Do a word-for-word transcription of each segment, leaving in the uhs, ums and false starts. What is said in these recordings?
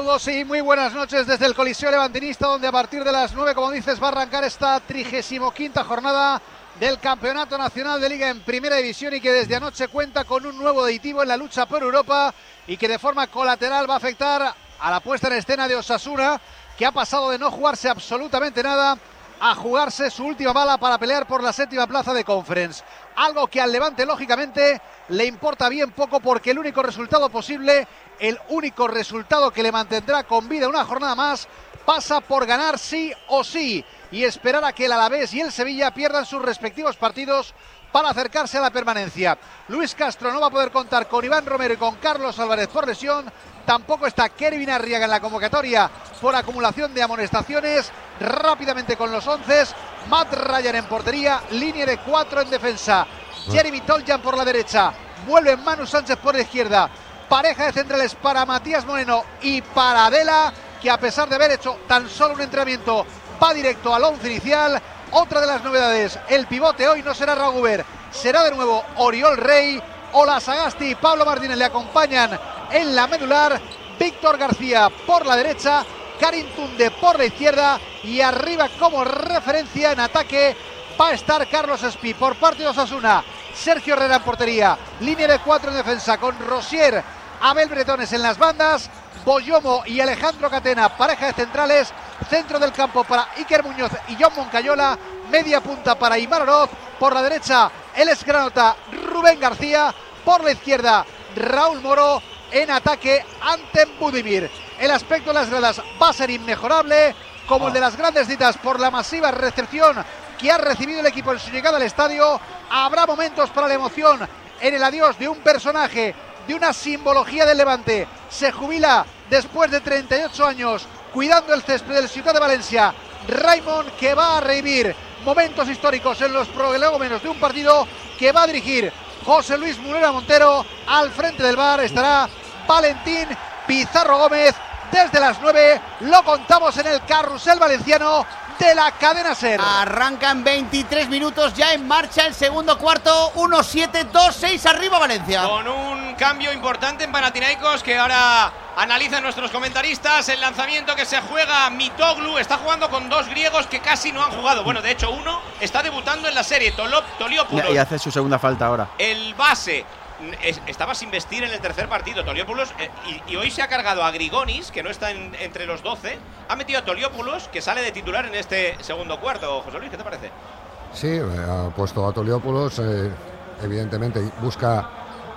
Saludos y muy buenas noches desde el Coliseo Levantinista, donde a partir de las nueve, como dices, va a arrancar esta trigésima quinta jornada del Campeonato Nacional de Liga en Primera División, y que desde anoche cuenta con un nuevo aditivo en la lucha por Europa y que de forma colateral va a afectar a la puesta en escena de Osasuna, que ha pasado de no jugarse absolutamente nada a jugarse su última bala para pelear por la séptima plaza de Conference. Algo que al Levante, lógicamente, le importa bien poco, porque el único resultado posible, el único resultado que le mantendrá con vida una jornada más, pasa por ganar sí o sí y esperar a que el Alavés y el Sevilla pierdan sus respectivos partidos para acercarse a la permanencia. Luis Castro no va a poder contar con Iván Romero y con Carlos Álvarez por lesión. Tampoco está Kevin Arriaga en la convocatoria por acumulación de amonestaciones. Rápidamente con los once: Matt Ryan en portería, línea de cuatro en defensa. Jeremy Toljan por la derecha, vuelve Manu Sánchez por la izquierda. Pareja de centrales para Matías Moreno y para Adela, que a pesar de haber hecho tan solo un entrenamiento, va directo al once inicial. Otra de las novedades, el pivote hoy no será Raguber, será de nuevo Oriol Rey. Ola Sagasti y Pablo Martínez le acompañan en la medular. Víctor García por la derecha, Karim Tunde por la izquierda, y arriba como referencia en ataque va a estar Carlos Espí. Por parte de Osasuna, Sergio Herrera en portería, línea de cuatro en defensa con Rosier, Abel Bretones en las bandas, Boyomo y Alejandro Catena, pareja de centrales. Centro del campo para Iker Muñoz y John Moncayola, media punta para Imar Oroz. Por la derecha, el esgranota Rubén García, por la izquierda Raúl Moro. En ataque, Anten Budimir. El aspecto de las gradas va a ser inmejorable, como oh. el de las grandes citas, por la masiva recepción que ha recibido el equipo en su llegada al estadio. Habrá momentos para la emoción en el adiós de un personaje, de una simbología del Levante. Se jubila después de treinta y ocho años cuidando el césped del Ciudad de Valencia, Raymond, que va a revivir momentos históricos en los prolegómenos de un partido que va a dirigir José Luis Mulera Montero. Al frente del bar estará Valentín Pizarro Gómez. Desde las nueve lo contamos en el carrusel valenciano de la cadena SER. Arrancan veintitrés minutos, ya en marcha el segundo cuarto. Uno siete, dos seis, arriba Valencia. Con un cambio importante en Panathinaikos, que ahora analizan nuestros comentaristas. El lanzamiento que se juega Mitoglu, está jugando con dos griegos que casi no han jugado. Bueno, de hecho uno está debutando en la serie, Tolop, Toliopoulos. Y hace su segunda falta ahora. El base es, estaba sin vestir en el tercer partido, Toliopoulos, eh, y, y hoy se ha cargado a Grigonis, que no está en, entre los doce. Ha metido a Toliopoulos, que sale de titular en este segundo cuarto. José Luis, ¿qué te parece? Sí, ha puesto a Toliopoulos, eh, evidentemente busca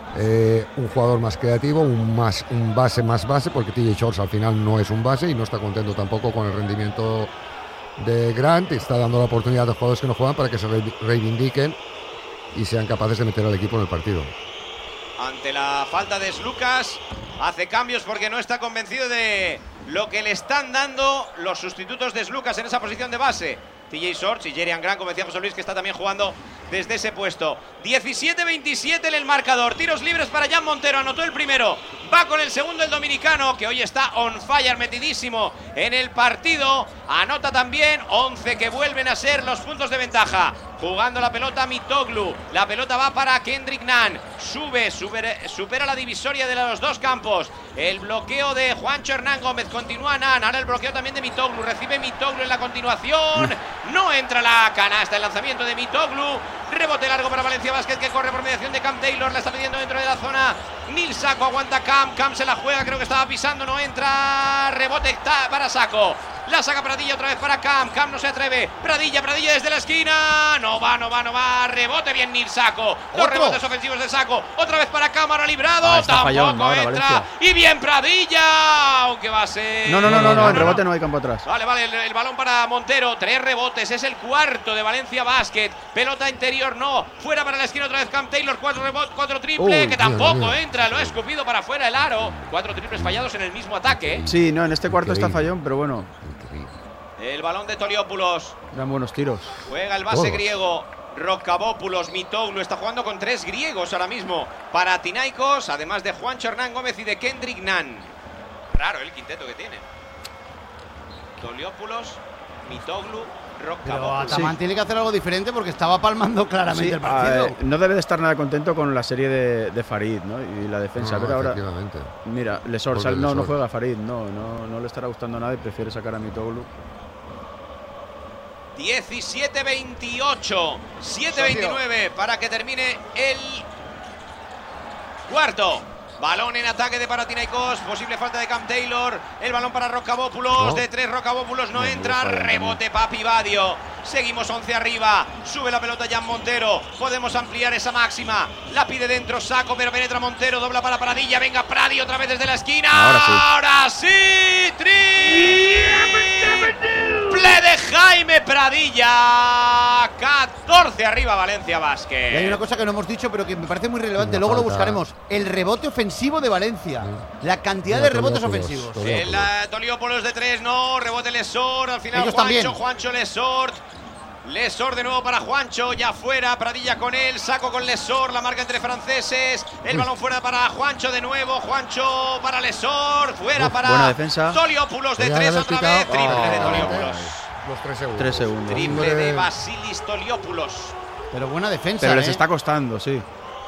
eh, un jugador más creativo, un, más, un base más base, porque T J Shorts al final no es un base y no está contento tampoco con el rendimiento de Grant, y está dando la oportunidad a los jugadores que no juegan para que se reivindiquen y sean capaces de meter al equipo en el partido. Ante la falta de Slucas, hace cambios porque no está convencido de lo que le están dando los sustitutos de Slucas en esa posición de base. T J Shorts y Jerian Grant, como decía José Luis, que está también jugando desde ese puesto. diecisiete veintisiete en el marcador. Tiros libres para Jan Montero, anotó el primero. Va con el segundo el dominicano, que hoy está on fire, metidísimo en el partido. Anota también. once que vuelven a ser los puntos de ventaja. Jugando la pelota Mitoglu. La pelota va para Kendrick Nunn. Sube, sube, supera la divisoria de los dos campos. El bloqueo de Juancho Hernán Gómez. Continúa Nunn. Ahora el bloqueo también de Mitoglu. Recibe Mitoglu en la continuación. No entra la canasta. El lanzamiento de Mitoglu. Rebote largo para Valencia Basket, que corre por mediación de Cam Taylor. La está pidiendo dentro de la zona Nil Sacco. Aguanta Cam. Cam se la juega. Creo que estaba pisando. No entra. Rebote para Sacco. La saca Pradilla otra vez para Cam. Cam no se atreve. Pradilla, Pradilla desde la esquina. No va, no va, no va. Rebote bien Nil Sacco. Dos rebotes ofensivos de Sacco. Otra vez para Cam. Ahora librado. Ah, Tampoco fallón, ahora, entra. Valencia. Y bien Pradilla. Aunque va a ser. No, no, no, no, no, en rebote no hay campo atrás. Vale, vale. El, el balón para Montero. Tres rebotes. Es el cuarto de Valencia Basket. Pelota interior, no. Fuera para la esquina otra vez Cam Taylor. Cuatro rebotes, cuatro triples. Uy, que tampoco Dios, Dios. entra. Lo ha escupido para afuera el aro. Cuatro triples fallados en el mismo ataque. Sí, no, en este cuarto Increíble. está fallón, pero bueno, El balón de Toliopoulos. dan buenos tiros. Juega el base Todos. griego. Rokavopoulos, Mitoglu. Está jugando con tres griegos ahora mismo para Panathinaikos, además de Juancho Hernán Gómez y de Kendrick Nunn. Raro el quinteto que tiene. Toliopoulos, Mitoglu, Pero Rocabópulos. Ataman Sí. tiene que hacer algo diferente porque estaba palmando claramente Sí, el partido. eh, no debe de estar nada contento con la serie de, de Farid, ¿no? Y la defensa. No, Pero ahora, efectivamente. mira, Lesor, Porque sal- no, no Lesor. juega Farid, no, no, no le estará gustando nada y prefiere sacar a Mitoglu. diecisiete veintiocho, siete veintinueve para que termine el cuarto. Balón en ataque de Panathinaikos, posible falta de Cam Taylor, el balón para Rocabópulos, No. de tres Rocabópulos no, No, entra, no falla, rebote Papi Badio, seguimos once arriba, sube la pelota Jan Montero, podemos ampliar esa máxima, la pide dentro Saco, pero penetra Montero, dobla para Pradilla, venga Pradi otra vez desde la esquina, Ahora ahora sí. sí, triple de Jaime Pradilla, catorce arriba Valencia Basket. Y hay una cosa que no hemos dicho, pero que me parece muy relevante. Una Luego lo falta. buscaremos. El rebote ofensivo de Valencia. Sí. La cantidad Mira, de rebotes Toliópolos, ofensivos. Toliópolos. El uh, Toliópolos de tres, no, rebote Lesor, al final Ellos Juancho, también. Juancho Lesor. Lesor de nuevo para Juancho, ya fuera, Pradilla con él, Saco con Lesor, la marca entre franceses, el balón fuera para Juancho de nuevo, Juancho para Lesor, fuera Uf, para buena defensa. Toliópolos de Podrían tres haber otra picado- vez, triple de Oh, Toliópulos. Los tres segundos. Tres segundos. Triple Hombre. de Basilis Toliópulos. Pero buena defensa. Pero les ¿eh? está costando, sí.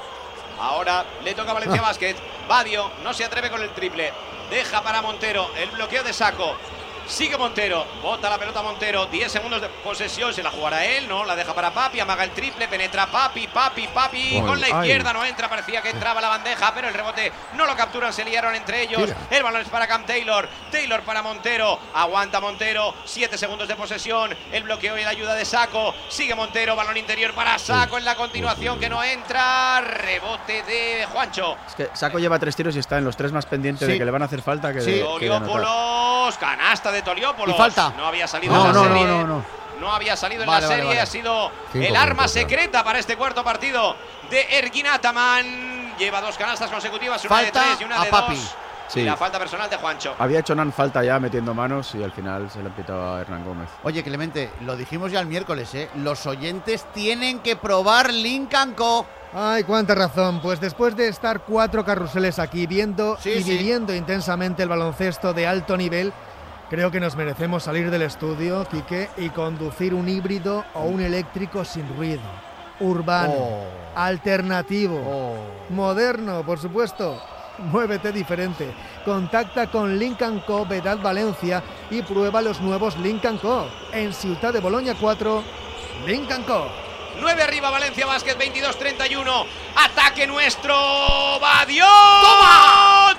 Ahora le toca a Valencia Basket. Badio no se atreve con el triple. Deja para Montero. El bloqueo de Saco. Sigue Montero. Bota la pelota Montero. diez segundos de posesión. Se la jugará él, ¿no? La deja para Papi. Amaga el triple. Penetra Papi. Papi, Papi. Ay, con la ay. izquierda no entra. Parecía que entraba la bandeja. Pero el rebote no lo capturan. Se liaron entre ellos. Tira. El balón es para Cam Taylor. Taylor para Montero. Aguanta Montero. siete segundos de posesión. El bloqueo y la ayuda de Saco. Sigue Montero. Balón interior para Saco en la continuación que no entra. Rebote de Juancho. Es que Saco lleva tres tiros y está en los tres más pendientes Sí. de que le van a hacer falta que, Sí. de, que de anotar. Toliópolos, canasta de Toliópolos. Y falta. No había salido No, en la no, no, serie. no, no. No había salido en Vale, la vale, serie. vale. Ha sido Cinco el arma puntos, ya. secreta para este cuarto partido de Ergin Ataman. Lleva dos canastas consecutivas, una Falta de tres y una a de Papi. dos. Sí. Y la falta personal de Juancho. Había hecho Nan falta ya metiendo manos y al final se le ha pitado a Hernán Gómez. Oye, Clemente, lo dijimos ya el miércoles, ¿eh? Los oyentes tienen que probar Lincoln Co. Ay, cuánta razón. Pues después de estar cuatro carruseles aquí viendo Sí, y sí. viviendo intensamente el baloncesto de alto nivel, creo que nos merecemos salir del estudio, Quique, y conducir un híbrido o un eléctrico sin ruido. Urbano, Oh. alternativo, Oh. moderno, por supuesto. Muévete diferente. Contacta con Lincoln Co. Vedad Valencia y prueba los nuevos Lincoln Co. En Ciutat de Boloña cuatro, Lincoln Co. nueve arriba Valencia Basket, veintidós treinta y uno. Ataque nuestro. Badio. ¡Toma!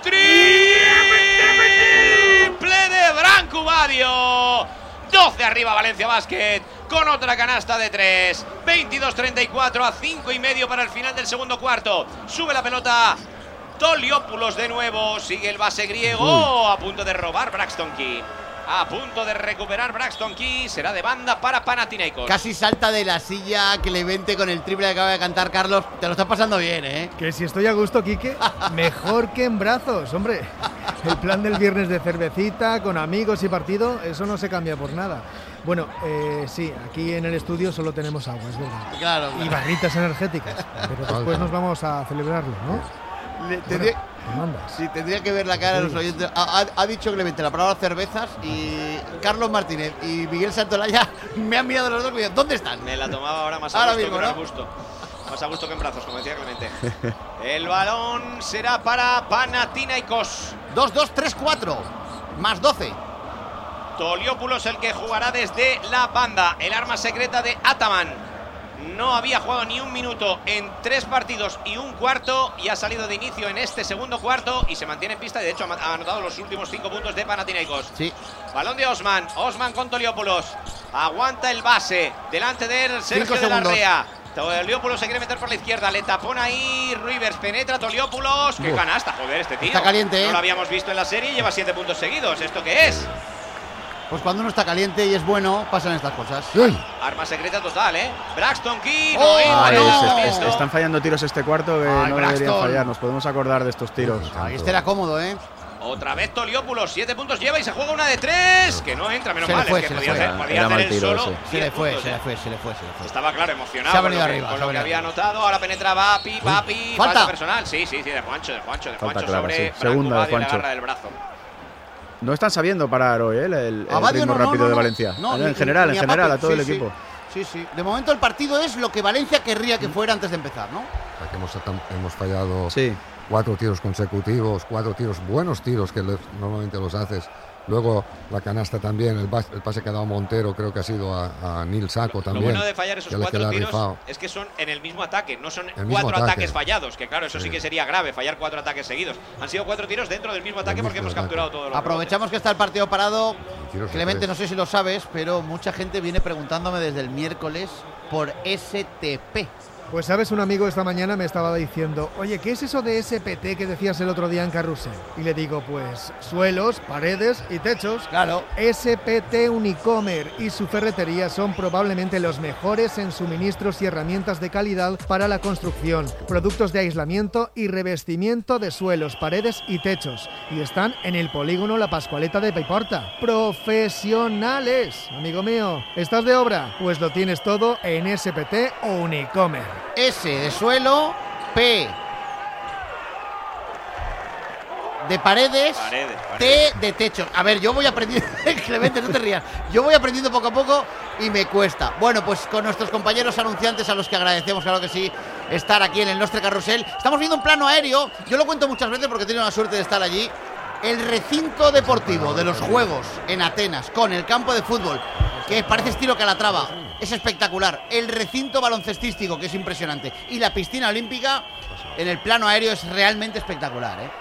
Triple de Branco Badio. doce arriba Valencia Basket con otra canasta de tres. veintidós treinta y cuatro a cinco y medio para el final del segundo cuarto. Sube la pelota Toliópulos de nuevo. Sigue el base griego. A punto de robar Braxton Key. A punto de recuperar Braxton Key. Será de banda para Panathinaikos. Casi salta de la silla Clemente con el triple que acaba de cantar Carlos. Te lo estás pasando bien, ¿eh? Que si estoy a gusto, Quique, mejor que en brazos, hombre. El plan del viernes de cervecita, con amigos y partido, eso no se cambia por nada. Bueno, eh, sí, aquí en el estudio solo tenemos agua, es verdad. Claro. Y barritas energéticas. Pero después nos vamos a celebrarlo, ¿no? Le- Bueno, tendría, ¿qué mandas? sí, tendría que ver la cara de los oyentes. Ha, ha- ha dicho Clemente la palabra cervezas y Carlos Martínez y Miguel Santolaya me han mirado los dos y me dicen, ¿dónde están? Me la tomaba ahora más a Ahora gusto mismo, que no ¿no? a gusto. Más a gusto que en brazos, como decía Clemente. El balón será para Panathinaikos. dos dos tres cuatro más doce. Toliópulos el que jugará desde la banda. El arma secreta de Ataman. No había jugado ni un minuto en tres partidos y un cuarto y ha salido de inicio en este segundo cuarto y se mantiene en pista y de hecho ha anotado los últimos cinco puntos de Panathinaikos. Sí. Balón de Osman, Osman con Toliópulos. Aguanta el base, delante de él Sergio de la segundos. Rea. Toliópulos se quiere meter por la izquierda, le tapona ahí Rivers, penetra Toliópulos. ¡Qué Uf. canasta, joder, este tío! Está caliente, ¿eh? No lo habíamos visto en la serie y lleva siete puntos seguidos. ¿Esto qué es? Pues cuando uno está caliente y es bueno, pasan estas cosas. ¡Ay! Arma secreta total, ¿eh? Braxton Key, ¡Oh, no Ay, entra, no! se- no se- esto. están fallando tiros este cuarto que Ay, no deberían Braxton. fallar. Nos podemos acordar de estos tiros. Ahí este era cómodo, ¿eh? Otra vez Toliópulos, siete puntos lleva y se juega una de tres. Que no entra, menos Se le mal. fue, es que se le podía fue. hacer, podía Era hacer mal él tiro solo. ese. Se le diez fue, puntos, se le ¿eh? fue, se le fue, se le fue. Estaba claro, emocionado. Se ha con venido lo que- arriba, con se ha lo que venido había anotado. Ahora penetra Papi, Papi. Falta. Falta personal. Sí, sí, sí, de Juancho, de Juancho, de Falta Juancho clara, sobre sí. Branco Segunda de Badio y le Juancho. agarra del brazo. No están sabiendo parar hoy, ¿eh? el, el Abadio ritmo no, no, rápido no, de no. Valencia. No, en ni- general, ni en a general, Pape. a todo Sí, el sí. equipo. Sí, sí. De momento el partido es lo que Valencia querría que fuera antes de empezar, ¿no? O sea, que hemos, hemos fallado Sí. cuatro tiros consecutivos, cuatro tiros, buenos tiros que les- normalmente los haces. Luego la canasta también, el, bas- el pase que ha dado Montero creo que ha sido a, a Nil Saco Lo también. bueno de fallar esos que le- que cuatro le ha tiros rifado. es que son en el mismo ataque, no son El mismo cuatro ataque. ataques fallados, que claro, eso sí. Sí. que sería grave, fallar cuatro ataques seguidos. Han sido cuatro tiros dentro del mismo ataque mismo porque hemos ataque. capturado todos los Aprovechamos que está el partido parado. tiros de Clemente, tres. no sé si lo sabes, pero mucha gente viene preguntándome desde el miércoles por S T P. Pues sabes, un amigo esta mañana me estaba diciendo, oye, ¿qué es eso de S P T que decías el otro día en Carrusel? Y le digo, pues suelos, paredes y techos. Claro. S P T Unicomer y su ferretería son probablemente los mejores en suministros y herramientas de calidad para la construcción, productos de aislamiento y revestimiento de suelos, paredes y techos. Y están en el polígono La Pascualeta de Paiporta. Profesionales. Amigo mío, ¿estás de obra? Pues lo tienes todo en S P T Unicomer. S de suelo, P de paredes, Paredes, T de techo. A ver, yo voy aprendiendo, Clemente, no te rías. Yo voy aprendiendo poco a poco y me cuesta. Bueno, pues con nuestros compañeros anunciantes, a los que agradecemos, claro que sí, estar aquí en el Nostre Carrusel. Estamos viendo un plano aéreo. Yo lo cuento muchas veces porque he tenido la suerte de estar allí. El recinto deportivo de los Juegos en Atenas, con el campo de fútbol, que parece estilo Calatrava, es espectacular. El recinto baloncestístico, que es impresionante. Y la piscina olímpica, en el plano aéreo, es realmente espectacular, ¿eh?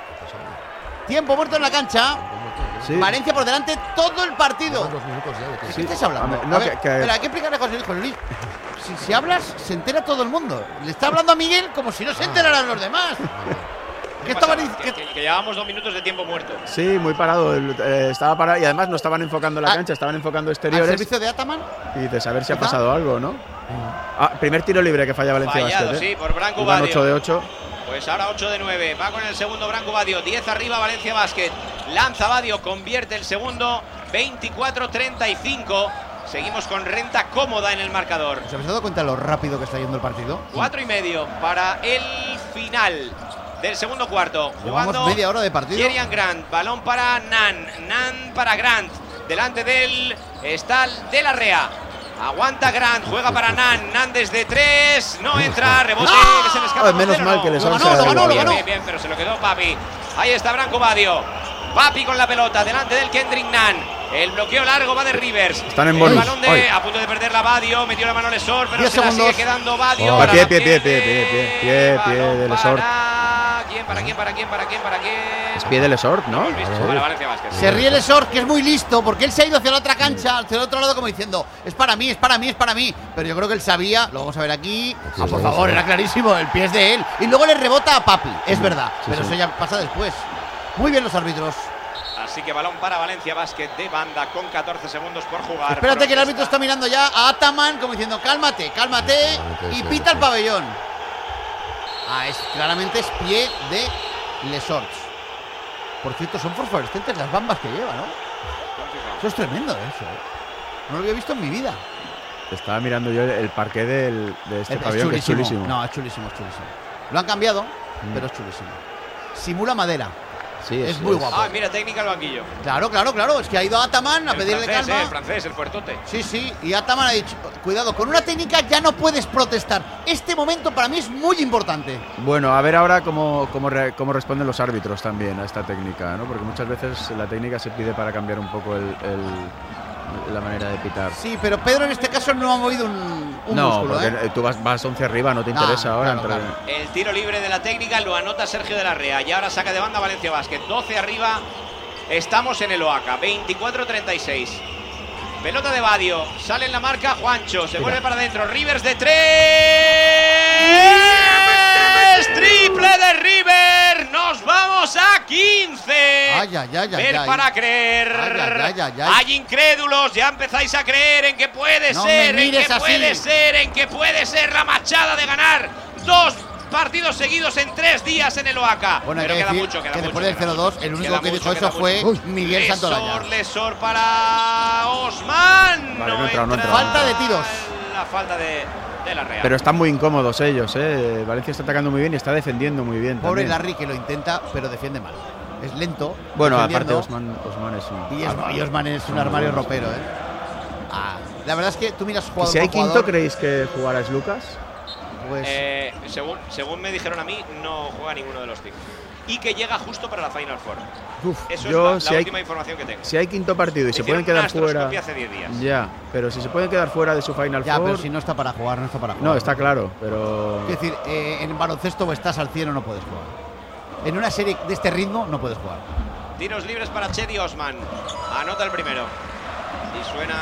Tiempo muerto en la cancha. Sí. Valencia por delante todo el partido. Dos minutos ya de que- ¿De qué estás hablando? A ver, no, A ver, que- que- espera, hay que explicarle a José Luis. José Luis, si, si hablas, se entera todo el mundo. Le está hablando a Miguel como si no se enteraran los demás. ¿Qué estaban pasaba? dic- Que, que- que llevábamos dos minutos de tiempo muerto. Sí, muy parado. el- eh, estaba parado y además no estaban enfocando la Ah, cancha, estaban enfocando ¿Al exteriores. servicio de Ataman? Y de saber si ha ¿Quizá? pasado algo, ¿no? Ah, primer tiro libre que falla Valencia Fallado, Basket, ¿eh? sí, por Branco Iban Badio. ocho de ocho. Pues ahora ocho de nueve. Va con el segundo Branco Badio. diez arriba Valencia Basket. Lanza Badio, convierte el segundo. veinticuatro treinta y cinco. Seguimos con renta cómoda en el marcador. ¿Os habéis dado cuenta de lo rápido que está yendo el partido? Cuatro y medio para el final del segundo cuarto. Llevamos Jugando media hora de partido. Jerian Grant. Balón para Nan. Nan para Grant. Delante de él está De la Rea. Aguanta Grant, juega para Nan. Nan desde tres. No entra. Rebote. ¡No! Que se le escapa. Oh, menos Montero, mal no. que les Lo han ganó, lo ganó, lo Bien, ganó. bien, bien, pero se lo quedó Papi. Ahí está Branco Badio. Papi con la pelota, delante del Kendrick Nunn. El bloqueo largo va de Rivers. Están en el bonus. balón de, Hoy. a punto de perder la Badio. Metió la mano Lesor, pero Diez se la sigue segundos. quedando Badio. Oh, Ahora pie, la pie, pie, pierde. pie, pie, pie, pie Balón de Lesor. para- ¿Quién? ¿Para quién? ¿Para quién? ¿Para quién? ¿Para quién? Es pie de Lesort, ¿no? Hemos visto. Sí. Para Valencia Basket. Se ríe Lesor, que es muy listo, porque él se ha ido hacia la otra cancha, hacia el otro lado, como diciendo, es para mí, es para mí, es para mí. Pero yo creo que él sabía, lo vamos a ver aquí. Sí, Ah, por sí, favor, sí. era clarísimo, el pie es de él. Y luego le rebota a Papi, es verdad, sí, pero sí. eso ya pasa después. Muy bien los árbitros. Así que balón para Valencia Basket de banda con catorce segundos por jugar. Espérate que el Protesta. árbitro está mirando ya a Ataman, como diciendo, cálmate, cálmate, Cálmate, y sí, pita sí. el pabellón. Ah, es, claramente es pie de Lesorts. Por cierto, son fosforescentes las bambas que lleva, ¿no? Eso es tremendo, eso. ¿eh? No lo había visto en mi vida. Estaba mirando yo el, el parqué del, de este Es- es pabellón, que es chulísimo. No, es chulísimo, es chulísimo. Lo han cambiado, pero es chulísimo. Simula madera. Sí, es muy guapo. Ah, mira, técnica al banquillo. Claro, claro, claro. Es que ha ido Ataman a El pedirle francés, calma. eh, el francés, el fuertote. Sí, sí, y Ataman ha dicho, cuidado, con una técnica ya no puedes protestar. Este momento para mí es muy importante. Bueno, a ver ahora cómo, cómo, re- cómo responden los árbitros también a esta técnica, ¿no? Porque muchas veces la técnica se pide para cambiar un poco el, el- la manera de pitar. Sí, pero Pedro en este caso no ha movido un, un no, músculo, porque ¿eh? eh, tú vas, vas once arriba, no te No, interesa ahora. claro, entrar- claro. El tiro libre de la técnica lo anota Sergio de la Rea. Y ahora saca de banda Valencia Basket. doce arriba. Estamos en el Oaca. veinticuatro treinta y seis. Pelota de Badio. Sale en la marca Juancho. Se vuelve para adentro. Rivers de tres. Triple de River. Nos vamos a quince. Ay, ay, ay, ay, Ver ay. para creer. Ay, ay, ay, ay, ay. Hay incrédulos. Ya empezáis a creer en que puede No ser. me En que mires así. puede ser. En que puede ser la machada de ganar dos partidos seguidos en tres días en el Oaca. Bueno, hay Pero que queda decir mucho, queda que mucho. después del queda cero dos, mucho. el único Queda que mucho, dijo queda eso fue mucho. Miguel Santolaya. Lesor, Lesor para Osman. Vale, no entra, no entra. Falta de tiros. La falta de, de la Real. Pero están muy incómodos ellos, ¿eh? Valencia está atacando muy bien y está defendiendo muy bien Pobre también. Larry que lo intenta, pero defiende mal. es lento. Bueno, defendiendo. aparte Osman, Osman es un... Y, es, y Osman es un armario ropero, ¿eh? Ah, la verdad es que tú miras ¿Y jugador si hay por quinto, jugador, creéis que jugará es Lucas? pues Eh, según, según me dijeron a mí, no juega ninguno de los cinco. Y que llega justo para la Final Four. Uf, Eso yo, es la, si la hay, última información que tengo. si hay quinto partido y se Hicieron pueden quedar una fuera... astroscopia hace diez días. Ya, pero si se pueden quedar fuera de su Final ya, Four... pero si no está para jugar, no está para jugar. No, está claro, pero... Es decir, eh, en baloncesto o estás al cien o no puedes jugar. En una serie de este ritmo no puedes jugar. Tiros libres para Cedi Osman. Anota el primero. Y suena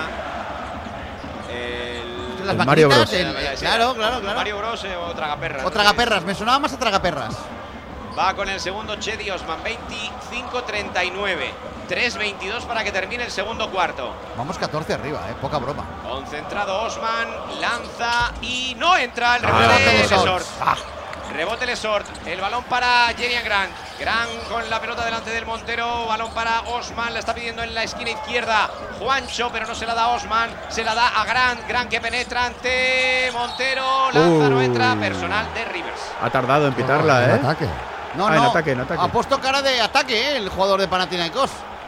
el... Las El Mario maquinitas, Bros. el- Eh, eh, sí, claro, o- claro, o claro. Mario Bros eh, o Tragaperras. O tragaperras, me sonaba más a tragaperras. Va con el segundo Cedi Osman, veinticinco treinta y nueve. tres veintidós para que termine el segundo cuarto. Vamos catorce arriba, eh, poca broma. Concentrado Osman, lanza y no entra el Ah, rebote rebote de de Sort. Sort. Rebote de Sort. El balón para Jerian Grant. Grant con la pelota delante del Montero. Balón para Osman. La está pidiendo en la esquina izquierda Juancho, pero no se la da a Osman. Se la da a Grant. Grant que penetra ante Montero. Lanza, no entra. Personal de Rivers. Ha tardado en pitarla, En ¿eh? ataque. No, Ah, en no. ataque, en ataque. Ha puesto cara de ataque, eh, el jugador de Panathinaikos.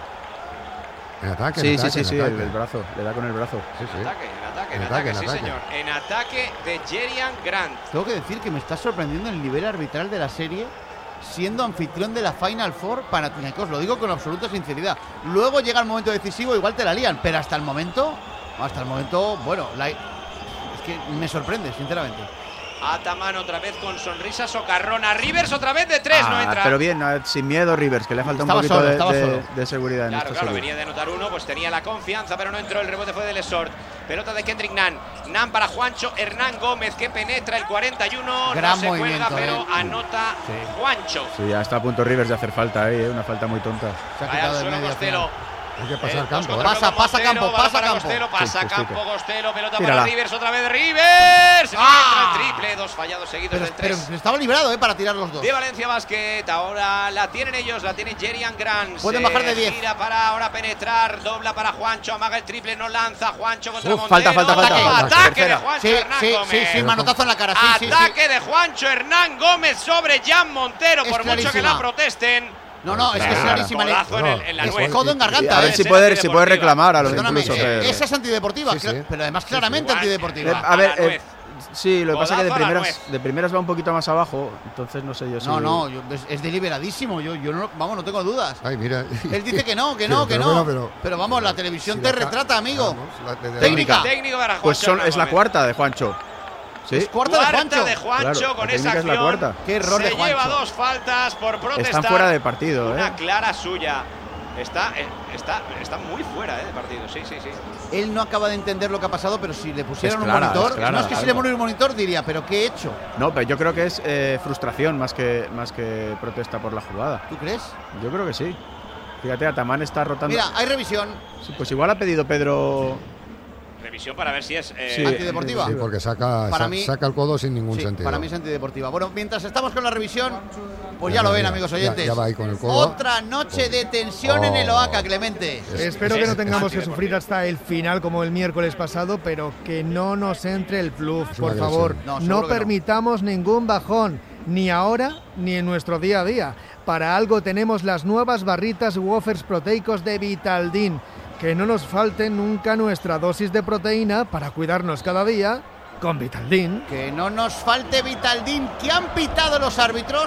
En ataque. Sí, en sí, ataque, sí, en sí, el, ataque. el brazo, le da con el brazo. Sí, sí. En ataque, en ataque, en, En ataque, ataque, sí en ataque. señor. En ataque de Jerian Grant. Tengo que decir que me está sorprendiendo el nivel arbitral de la serie, siendo anfitrión de la Final Four Panathinaikos. Lo digo con absoluta sinceridad. Luego llega el momento decisivo, igual te la lían, pero hasta el momento, hasta el momento, bueno, la- es que me sorprende, sinceramente. Ataman otra vez con sonrisa socarrona. Rivers otra vez de tres, no Ah, entra. pero bien, no, sin miedo Rivers, que le falta un Estaba poquito solo, de, estaba de- solo. de seguridad en Claro, esta claro, serie. venía de anotar uno, pues tenía la confianza, pero no entró. El rebote fue de Lesort. Pelota de Kendrick Nunn. Nunn para Juancho. Hernán Gómez que penetra el cuarenta y uno. Gran no se movimiento, cuelga, pero eh. anota Juancho. Sí, ya está a punto Rivers de hacer falta ahí, ¿eh? Una falta muy tonta. Se ha Cae al quitado de suelo medio al Costello. final. Hay que El pasar dos campo. contra ¿eh? uno Pasa, con pasa Montero, campo, balón pasa para campo. Costello, pasa Sí, justico. campo, Costello, pelota Tírala. para Rivers, otra vez Rivers. No ¡Ah! entra el triple, dos fallados seguidos Pero, del pero tres. estaba librado, eh, para tirar los dos. De Valencia Basket, ahora la tienen ellos, la tiene Jerian Grant. Pueden Se bajar de diez. Gira para ahora penetrar, dobla para Juancho, amaga el triple, no lanza. Juancho contra Uf, Montero. falta, falta, falta. Ataque, Ataque. de Tercera. Juancho Sí, Hernán sí, Gómez. sí, sí, manotazo en la cara. Sí, sí, sí. Ataque de Juancho Hernán Gómez sobre Jan Montero, Es por mucho que clarísima. la protesten. No, no, es que es Claro. clarísima. Codazo en, el- en la Es nuez. codo en garganta. a ver eh. si ser puede, si puede antideportiva. reclamar a los Perdóname, incluso. eh, pero- esa es antideportiva, Sí, sí. claro, pero además Sí, claramente sí. antideportiva. Eh, a ver, A la eh, nuez. sí, lo que pasa es que de Codazo a la primeras, nuez. de primeras va un poquito más abajo, entonces no sé yo si... No, no, yo- es, es deliberadísimo. Yo, yo no, vamos, no tengo dudas. Ay, mira. Él dice que no, que no, que Pero no. bueno, pero- Pero vamos, la televisión Si te la ca- retrata, amigo. Vamos, la- de- de- Técnica. Técnico para Juancho Pues son, Hernán es la Gómez. cuarta de Juancho. ¿Sí? Es cuarta de Juancho. de Juancho Claro, con la esa técnica es la acción. cuarta. Qué error Se de Juancho. lleva dos faltas por protestar. Están fuera de partido, Una ¿eh? clara suya. Está, eh, está, está muy fuera eh, de partido, sí, sí, sí. Él no acaba de entender lo que ha pasado, pero si le pusieran Es un clara, monitor, es clara, no es que si claro. le pone un monitor diría, pero ¿qué he hecho? No, pero yo creo que es eh, frustración más que, más que protesta por la jugada. ¿Tú crees? Yo creo que sí. Fíjate, Ataman está rotando. Mira, hay revisión. Sí, pues igual ha pedido Pedro... Revisión para ver si es. eh, Sí, antideportiva. Sí, porque saca, Para sa- mí- saca el codo sin ningún Sí, sentido. para mí es antideportiva. Bueno, mientras estamos con la revisión, pues ya Ya, lo ven, ya, amigos ya- oyentes. ya va ahí con el codo. Otra noche de tensión en el Oh. Oaca, Clemente. Es- Espero es- que no es tengamos que antideportivo. sufrir hasta el final como el miércoles pasado, pero que no nos entre el plus, Es una por favor. agresión. No, No, seguro que no. permitamos ningún bajón, ni ahora ni en nuestro día a día. Para algo tenemos las nuevas barritas Wafers proteicos de Vitaldin. Que no nos falte nunca nuestra dosis de proteína para cuidarnos cada día con Vitaldin. Que no nos falte Vitaldin. ¿Qué han pitado los árbitros?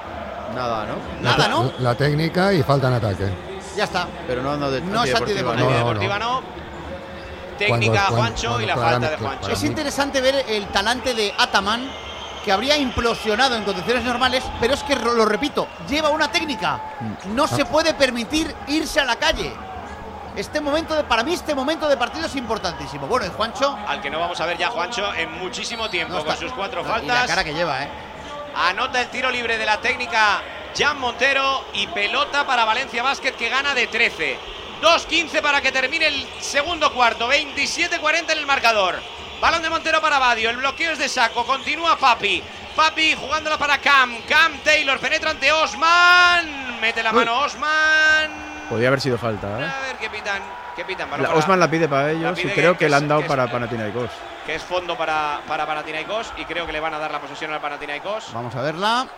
Nada, ¿no? Nada, ¿no? La técnica y falta en ataque. Ya está. Pero no, no, de, No es antideportiva, antideportiva. No, no, deportiva no. Cuando- Técnica cuando- Juancho cuando y la claramente- falta de Juancho. para Es mí- interesante ver el talante de Ataman, que habría implosionado en condiciones normales, pero es que, lo repito, lleva una técnica. No se puede permitir irse a la calle. Este momento, de, para mí, este momento de partido es importantísimo. Bueno, y Juancho, Al que no vamos a ver ya Juancho en muchísimo tiempo no con está- sus cuatro no, y faltas. la cara que lleva, ¿eh? Anota el tiro libre de la técnica Jan Montero y pelota para Valencia Basket que gana de trece. dos quince para que termine el segundo cuarto. veintisiete cuarenta en el marcador. Balón de Montero para Badio. El bloqueo es de saco. Continúa Papi. Papi jugándola para Cam. Cam Taylor penetra ante Osman. Mete la mano Osman. Podría haber sido falta, ¿eh? A ver qué pitan. ¿Qué pitan? Balón La- para- Osman la pide para ellos pide y que- creo que que, la es- han dado que es- para Panathinaikos. Que es fondo para, para Panathinaikos y creo que le van a dar la posesión al Panathinaikos. Vamos a verla.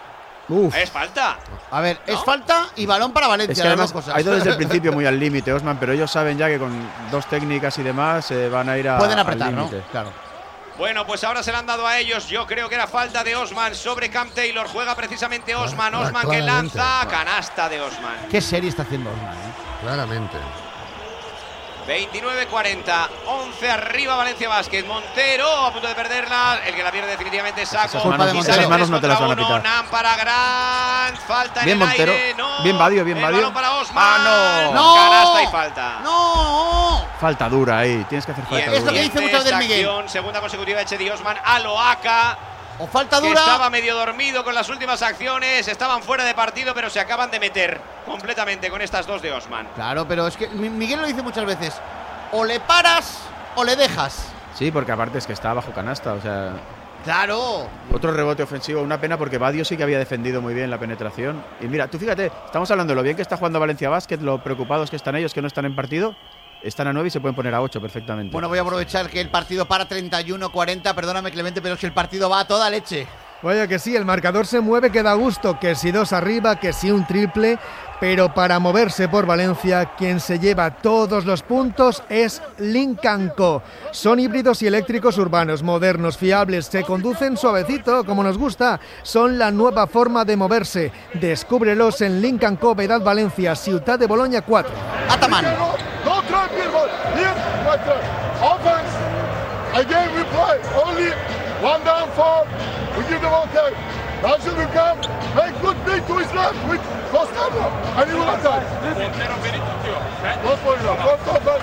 Uf. Es falta. A ver, ¿No? es falta y balón para Valencia. Es que además las dos cosas. ha ido desde el principio muy al límite, Osman, pero ellos saben ya que con dos técnicas y demás eh, van a ir a, Pueden al apretar, ¿no? límite. Claro. Bueno, pues ahora se le han dado a ellos. Yo creo que era falta de Osman sobre Cam Taylor. Juega precisamente Osman. Clar- Osman que claramente. lanza. Canasta de Osman. Qué serie está haciendo Osman, ¿eh? Claramente. veintinueve cuarenta. once arriba Valencia Basket. Montero a punto de perderla. El que la pierde definitivamente es Saco. Esas manos- Y esas sale manos tres no te las van a contra uno. pitar. Nam para Grant. Falta Bien en el Montero. aire. No. Bien Badio, bien El Badio. balón para Osman. Ah, no. Canasta y falta. ¡No! Falta dura ahí, tienes que hacer Y falta el esto dura. que dice muchas veces esta Miguel. acción, segunda consecutiva de Chedi Osman a Loaca, O falta que dura. estaba medio dormido con las últimas acciones, estaban fuera de partido, pero se acaban de meter completamente con estas dos de Osman. Claro, pero es que Mi- Miguel lo dice muchas veces. O le paras o le dejas. Sí, porque aparte es que está bajo canasta, o sea, Claro. otro rebote ofensivo, una pena porque Badio sí que había defendido muy bien la penetración. Y mira, tú fíjate, estamos hablando de lo bien que está jugando Valencia Basket, lo preocupados que están ellos que no están en partido. Están a nueve y se pueden poner a ocho perfectamente. Bueno, voy a aprovechar que el partido para treinta y uno cuarenta. Perdóname, Clemente, pero es que el partido va a toda leche. Vaya que sí, el marcador se mueve, que da gusto, que si dos arriba, que si un triple, pero para moverse por Valencia, quien se lleva todos los puntos es Lincoln Co. Son híbridos y eléctricos urbanos, modernos, fiables, se conducen suavecito, como nos gusta. Son la nueva forma de moverse. Descúbrelos en Lincoln Co. Vedad Valencia, Ciutat de Boloña cuatro. Ataman. No try people. Here, right there. Offense. Again, we play. Only one down four. We give them all time. Rashid will come. Make good feet to his left with Costello. And he will attack. Go for it now. Go, go, go.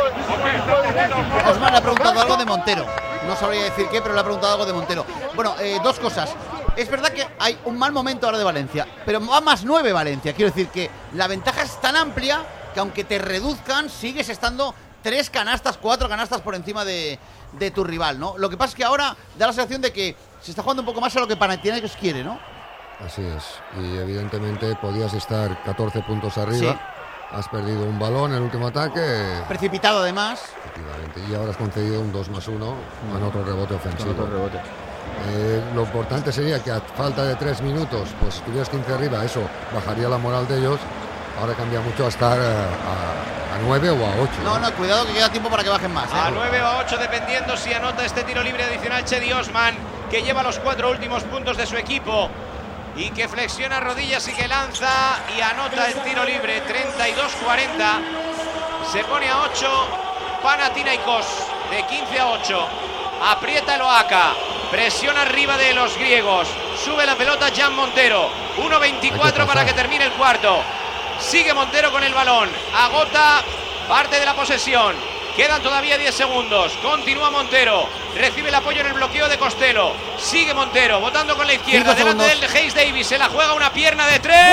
Osman le ha preguntado algo de Montero. No sabría decir qué, pero le ha preguntado algo de Montero. Bueno, eh, dos cosas. Es verdad que hay un mal momento ahora de Valencia, pero va más nueve Valencia. Quiero decir que la ventaja es tan amplia que aunque te reduzcan, sigues estando tres canastas, cuatro canastas por encima de, de tu rival, ¿no? Lo que pasa es que ahora da la sensación de que se está jugando un poco más a lo que Panathinaikos quiere, ¿no? Así es. Y evidentemente podías estar catorce puntos arriba. Sí. Has perdido un balón en el último ataque. Precipitado además. Efectivamente. Y ahora has concedido un dos más uno con otro rebote Con ofensivo. otro rebote. Eh, lo importante sería que a falta de tres minutos, pues si tuvieras quince arriba, eso bajaría la moral de ellos. Ahora cambia mucho a estar a, a, a nueve o a ocho. No, no, cuidado que queda tiempo para que bajen más, ¿eh? A nueve o a ocho, dependiendo si anota este tiro libre adicional Chedi Osman, que lleva los cuatro últimos puntos de su equipo y que flexiona rodillas y que lanza y anota el tiro libre. Treinta y dos cuarenta. Se pone a ocho Panathinaikos, de quince a ocho. Aprieta el Oaxaca, presiona arriba de los griegos, sube la pelota Jan Montero. uno veinticuatro para que termine el cuarto. Sigue Montero con el balón, agota parte de la posesión. Quedan todavía diez segundos. Continúa Montero. Recibe el apoyo en el bloqueo de Costello. Sigue Montero, botando con la izquierda. Cinco Delante segundos. del Hayes Davis. Se la juega una pierna de tres.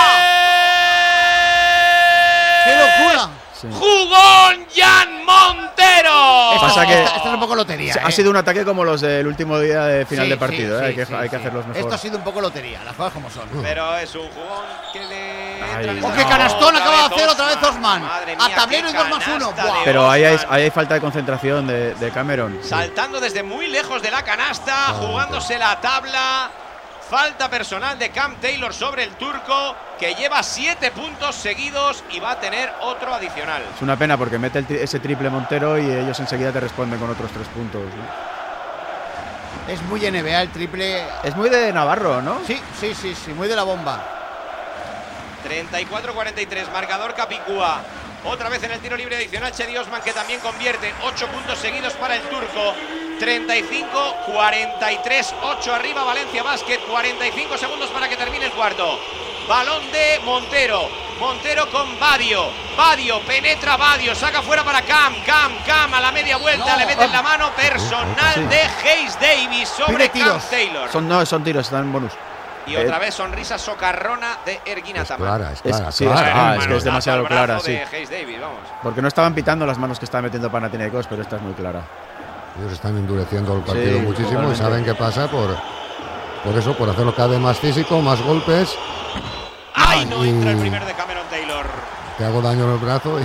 ¡Qué locura! Sí. ¡Jugón Jan Montero! Esto, Pasa que- esta- esto es un poco lotería, Ha ¿eh? sido un ataque como los del último día de final Sí, de sí, partido, ¿eh? sí, hay que, sí, hay que sí. hacerlos mejor. Esto ha sido un poco lotería, las cosas como son. Pero es un jugón que le entra Ay. en ¡Oh, esa- qué canastón Otra acaba de vez hacer otra vez Osman! Madre A mía, tablero qué y dos más uno. canasta ¡Buah! de Pero ahí hay, Osman. ahí hay falta de concentración de, de Cameron. Sí. Saltando desde muy lejos de la canasta, Ah, jugándose la tabla. Falta personal de Cam Taylor sobre el turco, que lleva siete puntos seguidos y va a tener otro adicional. Es una pena porque mete el tri- ese triple Montero y ellos enseguida te responden con otros tres puntos, ¿no? Es muy N B A el triple. Es muy de Navarro, ¿no? Sí, sí, sí, sí, muy de la bomba. treinta y cuatro cuarenta y tres, marcador Capicúa. Otra vez en el tiro libre adicional Chedi Osman, que también convierte. Ocho puntos seguidos para el turco. treinta y cinco cuarenta y tres, ocho arriba Valencia Basket. cuarenta y cinco segundos para que termine el cuarto. Balón de Montero. Montero con Badio. Badio, penetra Badio, saca fuera para Cam. Cam, Cam a la media vuelta, No, le mete en la mano. Personal Sí. de Hayes Davis sobre Pide Cam tiros. Taylor. Son, no, son tiros, están en bonus. Y otra vez sonrisa socarrona de Ergin Es Ataman. clara, es Es- clara. sí, clara. es- ah, es que es Manotazo demasiado al brazo clara, sí. de Hayes Davis, vamos. Porque no estaban pitando las manos que estaba metiendo Panathinaikos, pero esta es muy clara. Ellos están endureciendo el partido Sí, muchísimo totalmente. y saben qué pasa por, por eso, por hacerlo cada vez más físico, más golpes. ¡Ay! No y- entra el primero de Cameron Taylor. Te hago daño en el brazo y,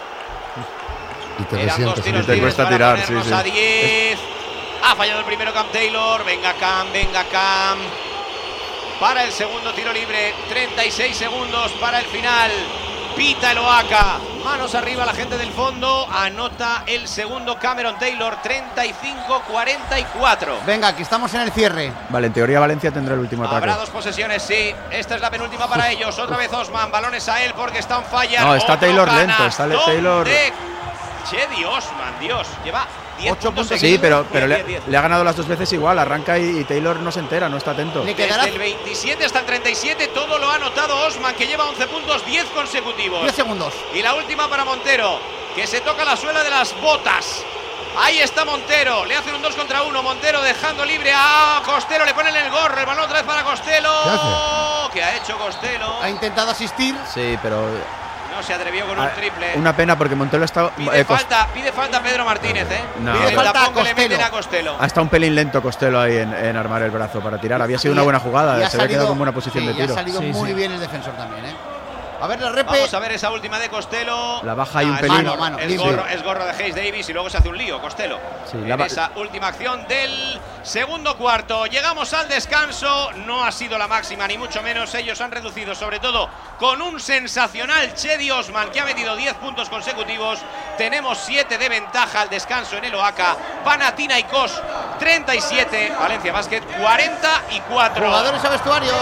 y te Eran dos resientes. tiros te libres cuesta para tirar, sí, ponernos sí. a diez. Ha fallado el primero Cam Taylor. Venga Cam, venga Cam. para el segundo tiro libre. treinta y seis segundos para el final. Pita el Oaxaca. Manos arriba la gente del fondo. Anota el segundo Cameron Taylor. treinta y cinco cuarenta y cuatro. Venga, aquí estamos en el cierre. Vale, en teoría Valencia tendrá el último ataque. Habrá dos posesiones, sí. Esta es la penúltima para ellos. Otra vez Osman. Balones a él porque está en falla. No, está Otro Taylor canastón lento. Está Taylor. de Cedi Osman, Dios. Lleva diez puntos. Sí, pero, pero diez, le, diez, diez. le ha ganado las dos veces igual. Arranca y, y Taylor no se entera, no está atento. Le quedará Desde el veintisiete hasta el treinta y siete todo lo ha anotado Osman, que lleva once puntos, diez consecutivos. diez segundos. Y la última para Montero, que se toca la suela de las botas. Ahí está Montero, le hacen un dos contra uno. Montero dejando libre a Costello, le ponen el gorro, el balón otra vez para Costello. ¿Qué hace? ¿Qué ha hecho Costello? Ha intentado asistir. Sí, pero No se atrevió con un triple. una pena porque Montero está Pide eh, cos- falta, pide falta Pedro Martínez, ¿eh? No. Pide Pide falta falta a que le meten Costello. a Costello. ha estado un pelín lento Costello ahí en, en armar el brazo para tirar. Había sido una buena jugada, Y ha se había quedado salido- con buena posición sí, de y ha tiro. salido Sí, muy sí. bien el defensor también, ¿eh? A ver, la repe. Vamos a ver esa última de Costello. La baja ahí un es pelín. gorro, Mano, mano, es, limpio. gorro, es gorro de Hayes Davis y luego se hace un lío, Costello. Sí, en la ba- esa última acción del segundo cuarto. Llegamos al descanso. No ha sido la máxima, ni mucho menos. Ellos han reducido, sobre todo, con un sensacional Cedi Osman, que ha metido diez puntos consecutivos. Tenemos siete de ventaja al descanso en el Oaxaca. Panathinaikos treinta y siete. Valencia Basket cuarenta y cuatro. Jugadores a vestuarios.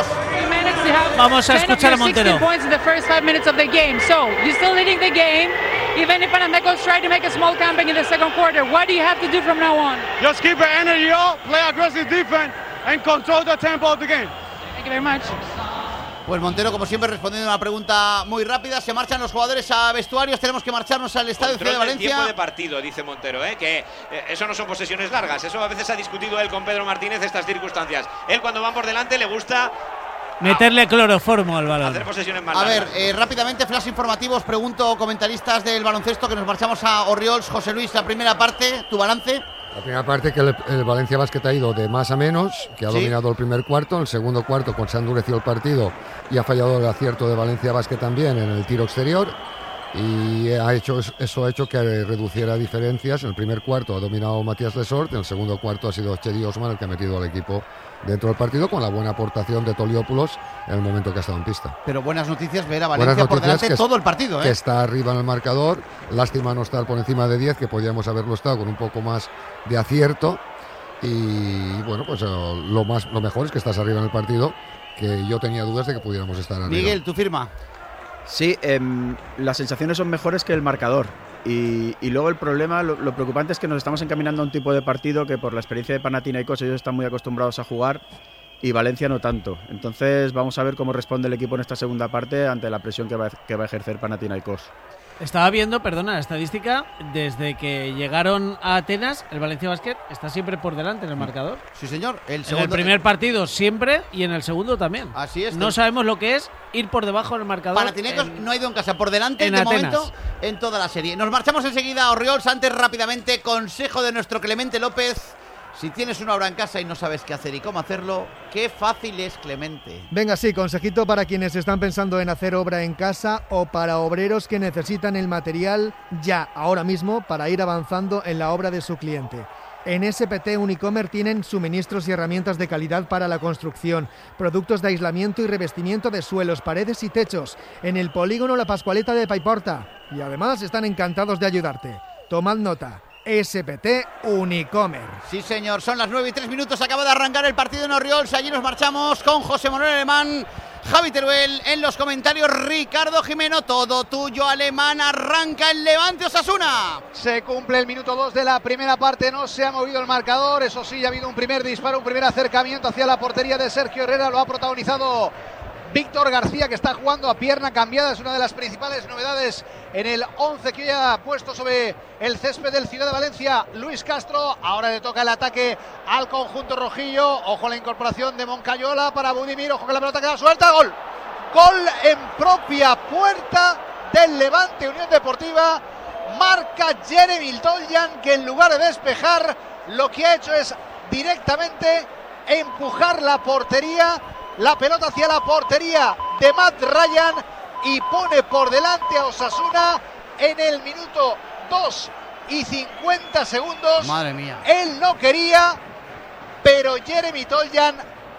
Vamos a escuchar a Montero. Points in the first five minutes of the game. So you're still leading the game. Even if Panathinaikos try to make a small comeback in the second quarter, what do you have to do from now on? Just keep the energy up, play aggressive defense, and control the tempo of the game. Thank you very much. Pues Montero, como siempre, respondiendo a una pregunta muy rápida. Se marchan los jugadores a vestuarios. Tenemos que marcharnos al estadio Control de del Valencia. tiempo de partido, dice Montero, ¿eh? que eh, eso no son posesiones largas. Eso a veces ha discutido él con Pedro Martínez estas circunstancias. Él cuando van por delante le gusta Meterle cloroformo al balón. hacer posesiones más A ver, largas. eh, rápidamente, flash informativos. Pregunto, comentaristas del baloncesto, que nos marchamos a Orriols. José Luis, la primera parte, tu balance. La primera parte que el, el Valencia Basket ha ido de más a menos, que ha Sí. dominado el primer cuarto. En el segundo cuarto, cuando se ha endurecido el partido y ha fallado el acierto de Valencia Basket también en el tiro exterior. Y ha hecho, eso ha hecho que reduciera diferencias. En el primer cuarto ha dominado Matías Lesort, en el segundo cuarto ha sido Cedi Osman el que ha metido al equipo dentro del partido, con la buena aportación de Toliopoulos en el momento que ha estado en pista. Pero buenas noticias ver a Buenas Valencia por noticias delante que es- todo el partido, Que ¿eh? está arriba en el marcador. Lástima no estar por encima de diez, que podíamos haberlo estado con un poco más de acierto. Y bueno, pues eh, lo, más, lo mejor es que estás arriba en el partido, que yo tenía dudas de que pudiéramos estar arriba. Miguel, tu firma. Sí, em, las sensaciones son mejores que el marcador. Y, y luego el problema, lo, lo preocupante es que nos estamos encaminando a un tipo de partido que por la experiencia de Panathinaikos ellos están muy acostumbrados a jugar y Valencia no tanto. Entonces vamos a ver cómo responde el equipo en esta segunda parte ante la presión que va, que va a ejercer Panathinaikos. Estaba viendo, perdona, la estadística, desde que llegaron a Atenas, el Valencia Basket está siempre por delante en el marcador. Sí, señor. El En el segundo primer partido siempre y en el segundo también. Así es. No sabemos lo que es ir por debajo del marcador. Panathinaikos en- no ha ido en casa por delante en de Atenas. momento en toda la serie. Nos marchamos enseguida a Orriols. Antes, rápidamente, consejo de nuestro Clemente López. Si tienes una obra en casa y no sabes qué hacer y cómo hacerlo, qué fácil es, Clemente. Venga, sí, consejito para quienes están pensando en hacer obra en casa o para obreros que necesitan el material ya, ahora mismo, para ir avanzando en la obra de su cliente. En S P T Unicomer tienen suministros y herramientas de calidad para la construcción, productos de aislamiento y revestimiento de suelos, paredes y techos, en el polígono La Pascualeta de Paiporta. Y además están encantados de ayudarte. Tomad nota. S P T Unicomer. Sí, señor, son las nueve y tres minutos. Acaba de arrancar el partido en Orriols. Allí nos marchamos con José Manuel Alemán, Javi Teruel. En los comentarios, Ricardo Jimeno. Todo tuyo, Alemán. Arranca el Levante Osasuna. Se cumple el minuto dos de la primera parte, no se ha movido el marcador, eso sí, ha habido un primer disparo, un primer acercamiento hacia la portería de Sergio Herrera, lo ha protagonizado Víctor García, que está jugando a pierna cambiada, es una de las principales novedades en el once que ya ha puesto sobre el césped del Ciudad de Valencia Luis Castro. Ahora le toca el ataque al conjunto rojillo, ojo a la incorporación de Moncayola para Budimir, ojo que la pelota queda suelta, gol, gol en propia puerta del Levante Unión Deportiva. Marca Jeremy Toljan, que en lugar de despejar lo que ha hecho es directamente empujar la portería, la pelota hacia la portería de Matt Ryan y pone por delante a Osasuna en el minuto dos y cincuenta segundos. Madre mía. Él no quería, pero Jeremy Toljan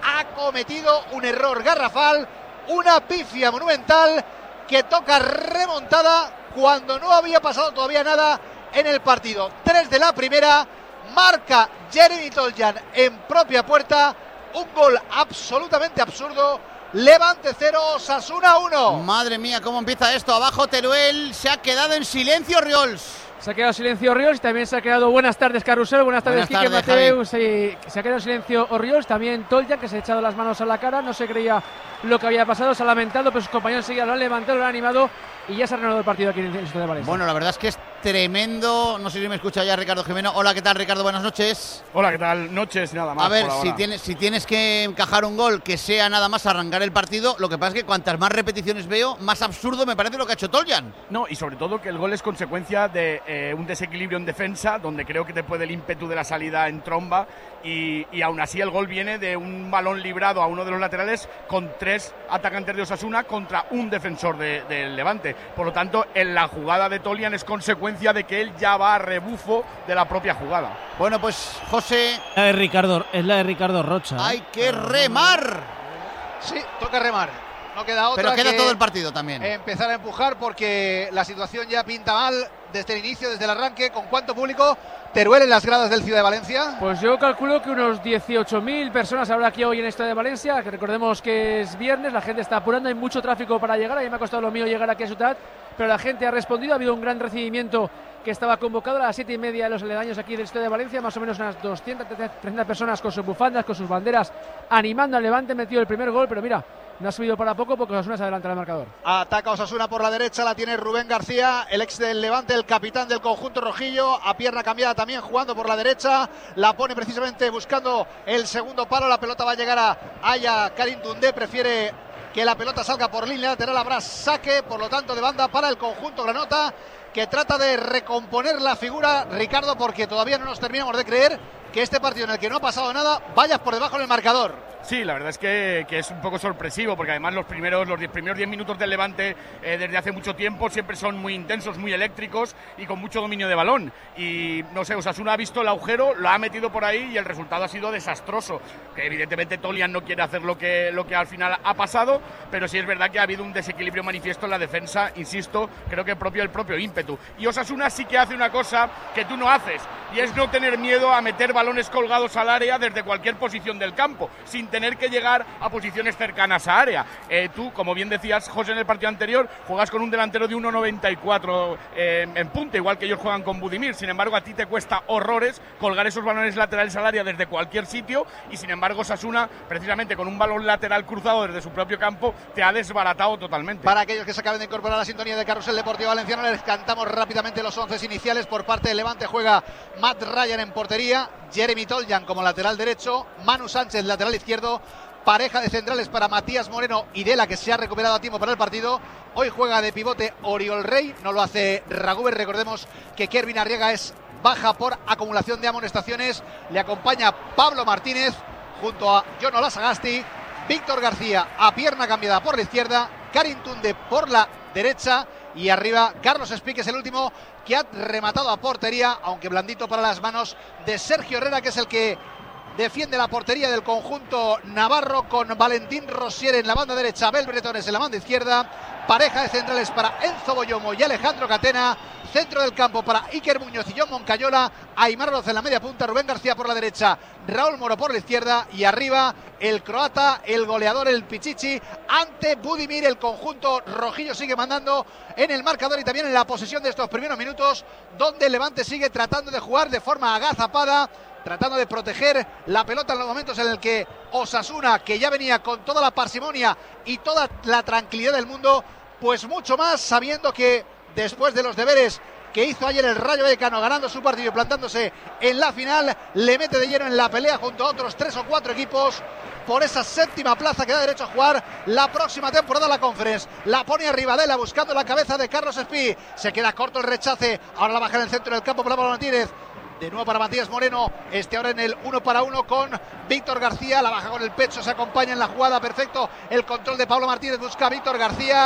ha cometido un error garrafal, una pifia monumental que toca remontada cuando no había pasado todavía nada en el partido. Tres de la primera, marca Jeremy Toljan en propia puerta, un gol absolutamente absurdo. Levante cero, Osasuna uno. Madre mía, cómo empieza esto. Abajo Teruel, se ha quedado en silencio Riols. Se ha quedado silencio Oriols y también se ha quedado buenas tardes Carrusel, buenas tardes Quique Mateus, y se ha quedado silencio Oriols, también Toljan, que se ha echado las manos a la cara, no se creía lo que había pasado, se ha lamentado, pero sus compañeros enseguida lo han levantado, lo han animado y ya se ha reanudado el partido aquí en el Instituto de Valencia. Bueno, la verdad es que es tremendo, no sé si me escucha ya Ricardo Jimeno. Hola, ¿qué tal Ricardo? Buenas noches. Hola, ¿qué tal? Noches, nada más. A ver, si tienes, si tienes que encajar un gol que sea nada más arrancar el partido, lo que pasa es que cuantas más repeticiones veo, más absurdo me parece lo que ha hecho Toljan. No, y sobre todo que el gol es consecuencia de eh, un desequilibrio en defensa, donde creo que te puede el ímpetu de la salida en tromba, y, y aún así el gol viene de un balón librado a uno de los laterales con tres atacantes de Osasuna contra un defensor del de Levante. Por lo tanto, en la jugada de Toljan es consecuencia de que él ya va a rebufo de la propia jugada. Bueno, pues José, La de Ricardo, es la de Ricardo Rocha. hay que remar. Sí, toca remar. No queda otra. Pero queda que todo el partido también. empezar a empujar porque la situación ya pinta mal desde el inicio, desde el arranque. ¿Con cuánto público? Teruel en las gradas del Ciudad de Valencia. Pues yo calculo que unos dieciocho mil personas habrá aquí hoy en el Estadio de Valencia, que recordemos que es viernes, la gente está apurando, hay mucho tráfico para llegar, a mí me ha costado lo mío llegar aquí a Ciutat, pero la gente ha respondido, ha habido un gran recibimiento que estaba convocado a las siete y media de los aledaños aquí del Estadio de Valencia, más o menos unas doscientas, trescientas personas con sus bufandas, con sus banderas, animando al Levante, metido el primer gol, pero mira, no ha subido para poco porque Osasuna se adelanta al marcador. Ataca Osasuna por la derecha, la tiene Rubén García, el ex del Levante, el capitán del conjunto rojillo, a pierna cambiada también jugando por la derecha, la pone precisamente buscando el segundo palo, la pelota va a llegar a Aya Karim Toundé, prefiere que la pelota salga por línea lateral, habrá saque, por lo tanto de banda para el conjunto granota, que trata de recomponer la figura, Ricardo, porque todavía no nos terminamos de creer que este partido en el que no ha pasado nada, vayas por debajo del marcador. Sí, la verdad es que, que es un poco sorpresivo, porque además los primeros los diez, primeros diez minutos del Levante eh, desde hace mucho tiempo siempre son muy intensos, muy eléctricos y con mucho dominio de balón. Y no sé, Osasuna ha visto el agujero, lo ha metido por ahí y el resultado ha sido desastroso. Que evidentemente Toljan no quiere hacer lo que, lo que al final ha pasado, pero sí es verdad que ha habido un desequilibrio manifiesto en la defensa, insisto, creo que propio el propio ímpetu. Y Osasuna sí que hace una cosa que tú no haces, y es no tener miedo a meter balones colgados al área desde cualquier posición del campo, sin tener que llegar a posiciones cercanas a área. Eh, tú, como bien decías, José, en el partido anterior, juegas con un delantero de uno noventa y cuatro eh, en punta, igual que ellos juegan con Budimir. Sin embargo, a ti te cuesta horrores colgar esos balones laterales al área desde cualquier sitio, y sin embargo, Osasuna, precisamente con un balón lateral cruzado desde su propio campo, te ha desbaratado totalmente. Para aquellos que se acaben de incorporar a la sintonía de Carrusel Deportivo Valenciano, les cantamos rápidamente los once iniciales. Por parte del Levante juega Matt Ryan en portería, Jeremy Toljan como lateral derecho, Manu Sánchez lateral izquierdo, pareja de centrales para Matías Moreno y Dela, que se ha recuperado a tiempo para el partido. Hoy juega de pivote Oriol Rey, no lo hace Ragúber. Recordemos que Kervin Arriaga es baja por acumulación de amonestaciones. Le acompaña Pablo Martínez junto a Jon Olazágasti, Víctor García a pierna cambiada por la izquierda, Karim Toundé por la derecha y arriba Carlos Espí, que es el último que ha rematado a portería, aunque blandito para las manos de Sergio Herrera, que es el que defiende la portería del conjunto navarro, con Valentín Rosier en la banda derecha, Abel Bretones en la banda izquierda, pareja de centrales para Enzo Boyomo y Alejandro Catena, centro del campo para Iker Muñoz y John Moncayola, Aimar Roz en la media punta, Rubén García por la derecha, Raúl Moro por la izquierda y arriba el croata, el goleador, el Pichichi, ante Budimir. El conjunto rojillo sigue mandando en el marcador y también en la posesión de estos primeros minutos, donde el Levante sigue tratando de jugar de forma agazapada, tratando de proteger la pelota en los momentos en el que Osasuna, que ya venía con toda la parsimonia y toda la tranquilidad del mundo, pues mucho más, sabiendo que después de los deberes que hizo ayer el Rayo Vallecano, ganando su partido y plantándose en la final, le mete de lleno en la pelea junto a otros tres o cuatro equipos por esa séptima plaza que da derecho a jugar la próxima temporada la Conference. La pone arriba Dela buscando la cabeza de Carlos Espí, se queda corto el rechace, ahora la baja en el centro del campo para Pablo Martínez. De nuevo para Matías Moreno, este ahora en el uno para uno con Víctor García, la baja con el pecho, se acompaña en la jugada, perfecto el control de Pablo Martínez, busca a Víctor García,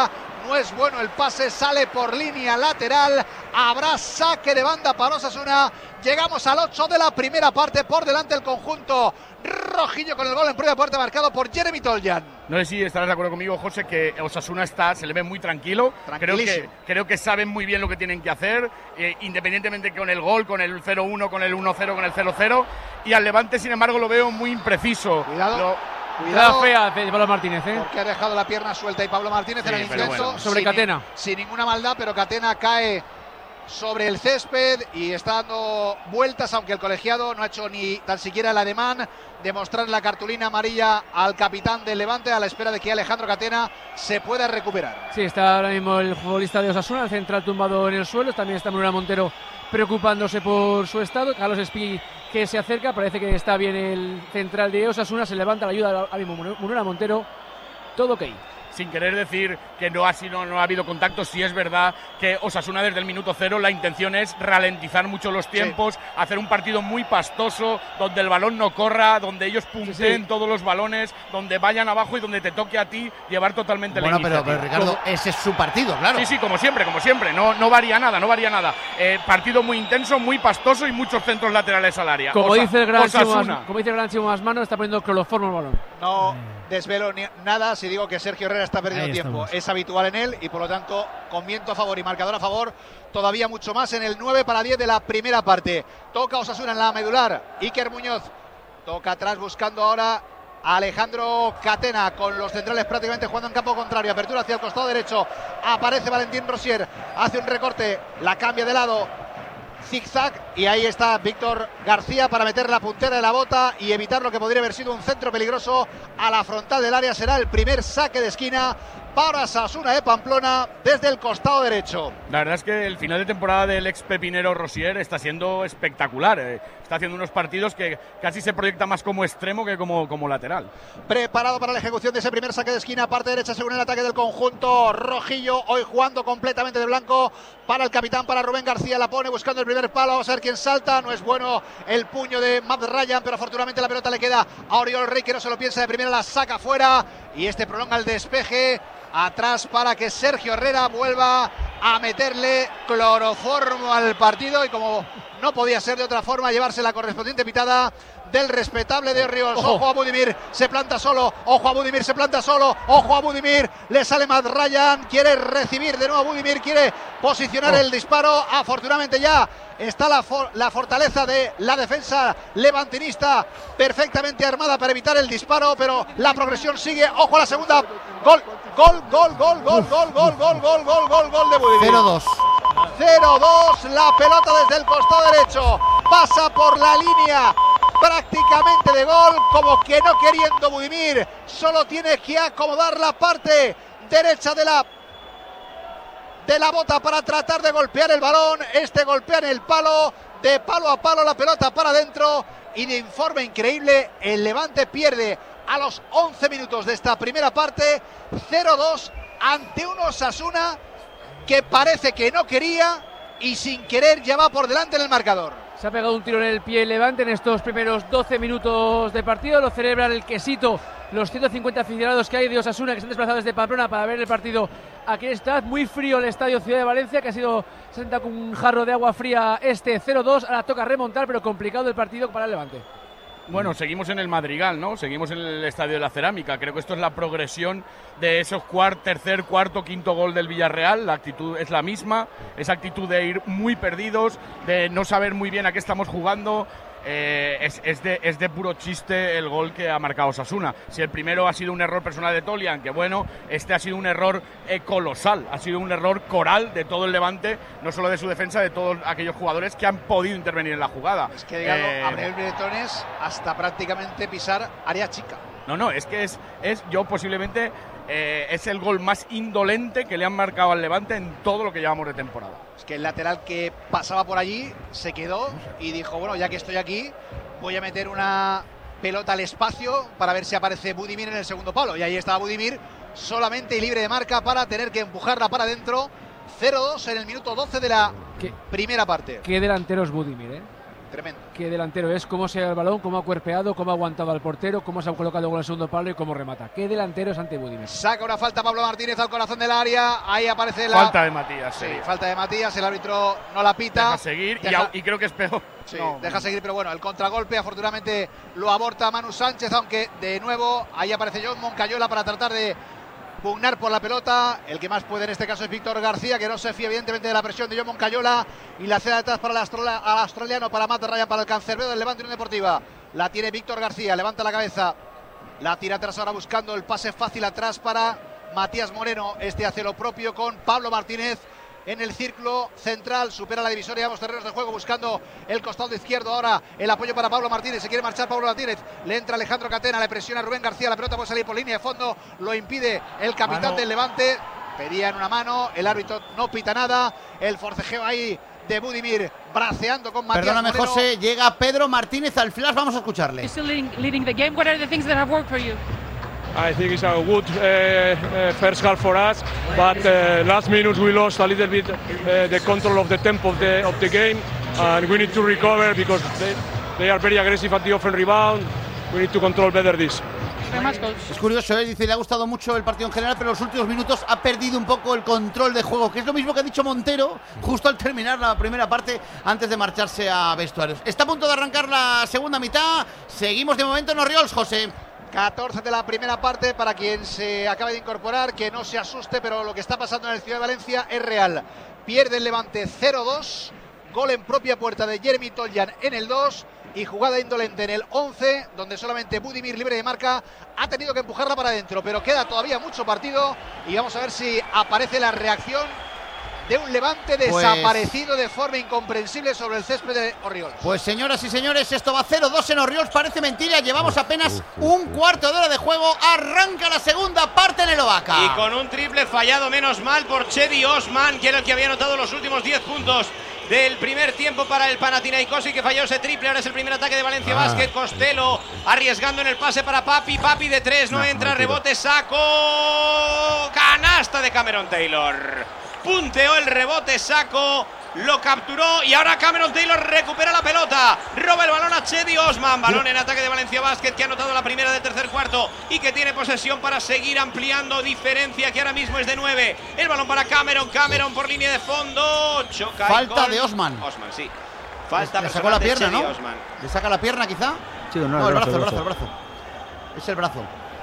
no es bueno el pase, sale por línea lateral, habrá saque de banda para Osasuna. Llegamos al ocho de la primera parte, por delante el conjunto rojillo con el gol en propia puerta marcado por Jeremy Toljan. No sé si estarás de acuerdo conmigo, José, que Osasuna está, se le ve muy tranquilo. Creo que, creo que saben muy bien lo que tienen que hacer, eh, independientemente con el gol, con el cero uno, con el uno cero, con el cero cero. Y al Levante, sin embargo, lo veo muy impreciso. Cuidado. Lo, Cuidado, fea de Pablo Martínez, ¿eh? Porque ha dejado la pierna suelta y Pablo Martínez sí, en el intento. Bueno, sobre sin, Catena. Sin ninguna maldad, pero Catena cae sobre el césped y está dando vueltas, aunque el colegiado no ha hecho ni tan siquiera el ademán de mostrar la cartulina amarilla al capitán del Levante, a la espera de que Alejandro Catena se pueda recuperar. Sí, está ahora mismo el futbolista de Osasuna, el central tumbado en el suelo. También está Manuela Montero preocupándose por su estado. Carlos Espí, que se acerca, parece que está bien el central de Osasuna, se levanta la ayuda a mismo Manuela Montero, todo ok. Sin querer decir que no ha, sido, no ha habido contacto, sí es verdad que Osasuna desde el minuto cero la intención es ralentizar mucho los tiempos, sí. hacer un partido muy pastoso, donde el balón no corra, donde ellos punteen sí, sí. todos los balones, donde vayan abajo y donde te toque a ti llevar totalmente bueno, la iniciativa. Bueno, pero, pero Ricardo, como... ese es su partido, claro. Sí, sí, como siempre, como siempre, no, no varía nada, no varía nada. Eh, partido muy intenso, muy pastoso y muchos centros laterales al área. Como, Osa, dice el gran Osasuna. Como dice el gran Chimo Masmano, está poniendo cloroformo al balón. No desvelo ni nada si digo que Sergio Herrera está perdiendo tiempo. Es habitual en él y por lo tanto con viento a favor y marcador a favor todavía mucho más en el nueve para diez de la primera parte. Toca Osasuna en la medular, Iker Muñoz toca atrás buscando ahora a Alejandro Catena con los centrales prácticamente jugando en campo contrario, apertura hacia el costado derecho, aparece Valentín Rosier, hace un recorte, la cambia de lado, zigzag, y ahí está Víctor García para meter la puntera de la bota y evitar lo que podría haber sido un centro peligroso a la frontal del área. Será el primer saque de esquina para Osasuna de Pamplona desde el costado derecho. La verdad es que el final de temporada del ex pepinero Rosier está siendo espectacular, eh. está haciendo unos partidos que casi se proyecta más como extremo que como, como lateral. Preparado para la ejecución de ese primer saque de esquina, parte derecha según el ataque del conjunto rojillo, hoy jugando completamente de blanco para el capitán, para Rubén García, la pone buscando el primer palo, vamos a ver quién salta, no es bueno el puño de Matt Ryan, pero afortunadamente la pelota le queda a Oriol Rey, que no se lo piensa de primera, la saca fuera y este prolonga el despeje. Atrás para que Sergio Herrera vuelva a meterle cloroformo al partido y como no podía ser de otra forma llevarse la correspondiente pitada del respetable de Ríos. Ojo. Ojo a Budimir, se planta solo, ojo a Budimir, se planta solo, ojo a Budimir, le sale Matt Ryan, quiere recibir de nuevo Budimir, quiere posicionar oh. el disparo, afortunadamente ya está la, for- la fortaleza de la defensa levantinista perfectamente armada para evitar el disparo, pero la progresión sigue, ojo a la segunda, gol, gol, gol, gol, gol, gol, gol, gol, gol, gol, gol, gol de Budimir. cero dos. cero dos, la pelota desde el costado derecho, pasa por la línea prácticamente de gol, como que no queriendo Budimir, solo tiene que acomodar la parte derecha de la de la bota para tratar de golpear el balón, este golpea en el palo, de palo a palo la pelota para adentro y de forma increíble el Levante pierde a los once minutos de esta primera parte cero dos ante un Osasuna que parece que no quería y sin querer ya va por delante en el marcador. Se ha pegado un tiro en el pie el Levante en estos primeros doce minutos de partido. Lo celebran el quesito los ciento cincuenta aficionados que hay de Osasuna, que se han desplazado desde Pamplona para ver el partido. Aquí está, muy frío el estadio Ciudad de Valencia, que ha sido senta con un jarro de agua fría este cero dos. Ahora toca remontar, pero complicado el partido para el Levante. Bueno, seguimos en el Madrigal, ¿no? Seguimos en el Estadio de la Cerámica. Creo que esto es la progresión de esos cuart, tercer, cuarto, quinto gol del Villarreal. La actitud es la misma, esa actitud de ir muy perdidos, de no saber muy bien a qué estamos jugando. Eh, es, es, de, es de puro chiste el gol que ha marcado Osasuna. Si el primero ha sido un error personal de Tolian, que bueno, este ha sido un error eh, colosal, ha sido un error coral de todo el Levante, no solo de su defensa, de todos aquellos jugadores que han podido intervenir en la jugada. Es que digamos, eh, Abreu Bretones hasta prácticamente pisar área chica. No, no, es que es, es yo posiblemente eh, es el gol más indolente que le han marcado al Levante en todo lo que llevamos de temporada. Es que el lateral que pasaba por allí se quedó y dijo, bueno, ya que estoy aquí, voy a meter una pelota al espacio para ver si aparece Budimir en el segundo palo. Y ahí estaba Budimir solamente y libre de marca para tener que empujarla para adentro. cero dos en el minuto doce de la ¿Qué? primera parte. Qué delantero es Budimir, ¿eh? tremendo. Qué delantero es, cómo se ha el balón, cómo ha cuerpeado, cómo ha aguantado al portero, cómo se ha colocado con el segundo palo y cómo remata. Qué delantero es Ante Budimir. Saca una falta Pablo Martínez al corazón del área. Ahí aparece la falta de Matías. Sí, sí. falta de Matías. El árbitro no la pita. Deja seguir Deja... Y, y creo que es peor. Sí, no. deja seguir, pero bueno, el contragolpe afortunadamente lo aborta Manu Sánchez, aunque de nuevo ahí aparece John Moncayola para tratar de pugnar por la pelota. El que más puede en este caso es Víctor García, que no se fía evidentemente de la presión de John Moncayola, y la ceda detrás para el austrola- al australiano, para Matt Ryan, para el cancerbero del Levante Unión Deportiva. La tiene Víctor García, levanta la cabeza, la tira atrás ahora buscando el pase fácil atrás para Matías Moreno. Este hace lo propio con Pablo Martínez en el círculo central, supera la divisoria, vamos terrenos de juego buscando el costado izquierdo, ahora el apoyo para Pablo Martínez, se quiere marchar Pablo Martínez, le entra Alejandro Catena, le presiona Rubén García, la pelota puede salir por línea de fondo, lo impide el capitán Mano. del Levante, pedía en una mano, el árbitro no pita nada, el forcejeo ahí de Budimir braceando con Matías Perdóname, Moreno. José, llega Pedro Martínez al flash, vamos a escucharle. You're still leading, leading the game. What are the things that have worked for you? I think it's a good uh, uh, first half for us, but uh, last minutes we lost a little bit uh, the control of the tempo of the of the game, and we need to recover because they, they are very aggressive at the offensive rebound. We need to control better this. Very much, coach. Es curioso, ¿eh? Dice, le ha gustado mucho el partido en general, pero en los últimos minutos ha perdido un poco el control de juego, que es lo mismo que ha dicho Montero justo al terminar la primera parte antes de marcharse a vestuarios. Está a punto de arrancar la segunda mitad, seguimos de momento en Orriols, José. catorce de la primera parte, para quien se acabe de incorporar, que no se asuste, pero lo que está pasando en el Ciudad de Valencia es real. Pierde el Levante cero dos, gol en propia puerta de Jeremy Toljan en el dos y jugada indolente en el once, donde solamente Budimir, libre de marca, ha tenido que empujarla para adentro, pero queda todavía mucho partido y vamos a ver si aparece la reacción de un Levante desaparecido pues, de forma incomprensible sobre el césped de Orriols. Pues señoras y señores, esto va cero dos en Orriols, parece mentira, llevamos apenas un cuarto de hora de juego, arranca la segunda parte en el Oaca. Y con un triple fallado, menos mal por Chedi Osman, que era el que había anotado los últimos diez puntos del primer tiempo para el Panathinaikos y que falló ese triple. Ahora es el primer ataque de Valencia ah. Basket. Costello arriesgando en el pase para Papi, Papi de tres, no, no entra, no rebote, saco, canasta de Cameron Taylor. Punteó el rebote, saco, lo capturó y ahora Cameron Taylor recupera la pelota, roba el balón a Chedi Osman, balón en ataque de Valencia Basket, que ha anotado la primera del tercer cuarto y que tiene posesión para seguir ampliando diferencia, que ahora mismo es de nueve. El balón para Cameron, Cameron por línea de fondo, choca. Falta con de Osman. Osman, sí. Falta. Le sacó la pierna, ¿no? Osman. ¿Le saca la pierna quizá? Sí, no, no el, brazo, brazo, el brazo, el brazo. Es el brazo.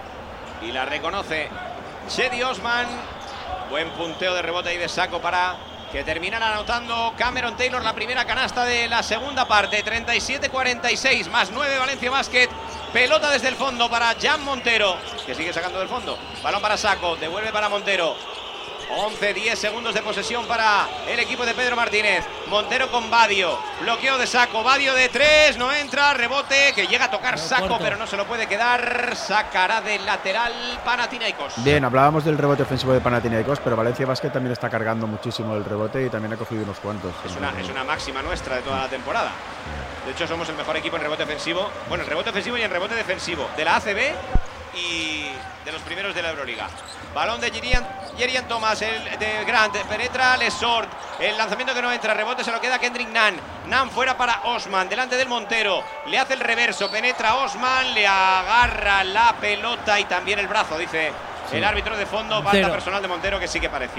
Y la reconoce Chedi Osman. Buen punteo de rebote y de saco para que terminara anotando Cameron Taylor la primera canasta de la segunda parte. treinta y siete cuarenta y seis, más nueve Valencia Basket. Pelota desde el fondo para Jan Montero, que sigue sacando del fondo. Balón para Saco, devuelve para Montero. once diez segundos de posesión para el equipo de Pedro Martínez. Montero con Badio, bloqueo de Saco, Badio de tres, no entra, rebote que llega a tocar Saco, pero no se lo puede quedar, sacará del lateral Panathinaikos. Bien, hablábamos del rebote ofensivo de Panathinaikos, pero Valencia Basket también está cargando muchísimo el rebote y también ha cogido unos cuantos. Es una, es una máxima nuestra de toda la temporada. De hecho, somos el mejor equipo en rebote ofensivo, bueno, en rebote ofensivo y en rebote defensivo de la A C B y de los primeros de la Euroliga. Balón de Jerian, Jerian Thomas, el de Grant, penetra Lesort, el lanzamiento que no entra, rebote se lo queda Kendrick Nunn, Nunn fuera para Osman, delante del Montero, le hace el reverso, penetra Osman, le agarra la pelota y también el brazo, dice sí. El árbitro de fondo, falta personal de Montero que sí que pareció.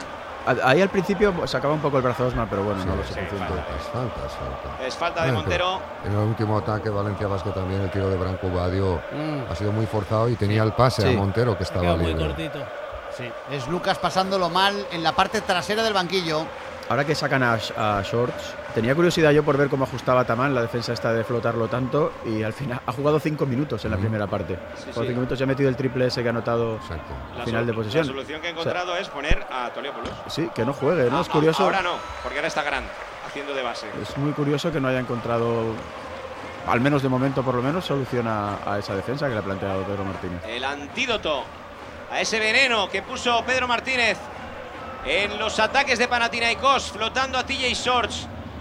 Ahí al principio sacaba un poco el brazo Osman, pero bueno, sí, no lo sé. Sí, es falta, es falta. Es falta de Montero. En el último ataque Valencia Basket también el tiro de Branco Badio mm. ha sido muy forzado y tenía el pase sí. a Montero que estaba libre. Muy cortito. Sí. Es Lucas pasándolo mal en la parte trasera del banquillo. Ahora que sacan a, a Shorts, tenía curiosidad yo por ver cómo ajustaba Tamán la defensa esta de flotarlo tanto y al final ha jugado cinco minutos en la mm. primera parte. Sí, Por sí. cinco minutos ya ha metido el triple ese que ha anotado al final de posesión. La solución que he encontrado o sea, es poner a Toliopoulos. Sí, que no juegue, ¿no? Ah, es curioso. Ahora no, porque ahora está Grant haciendo de base. Es muy curioso que no haya encontrado, al menos de momento por lo menos, solución a, a esa defensa que le ha planteado Pedro Martínez. El antídoto a ese veneno que puso Pedro Martínez en los ataques de Panathinaikos, flotando a T J Shorts.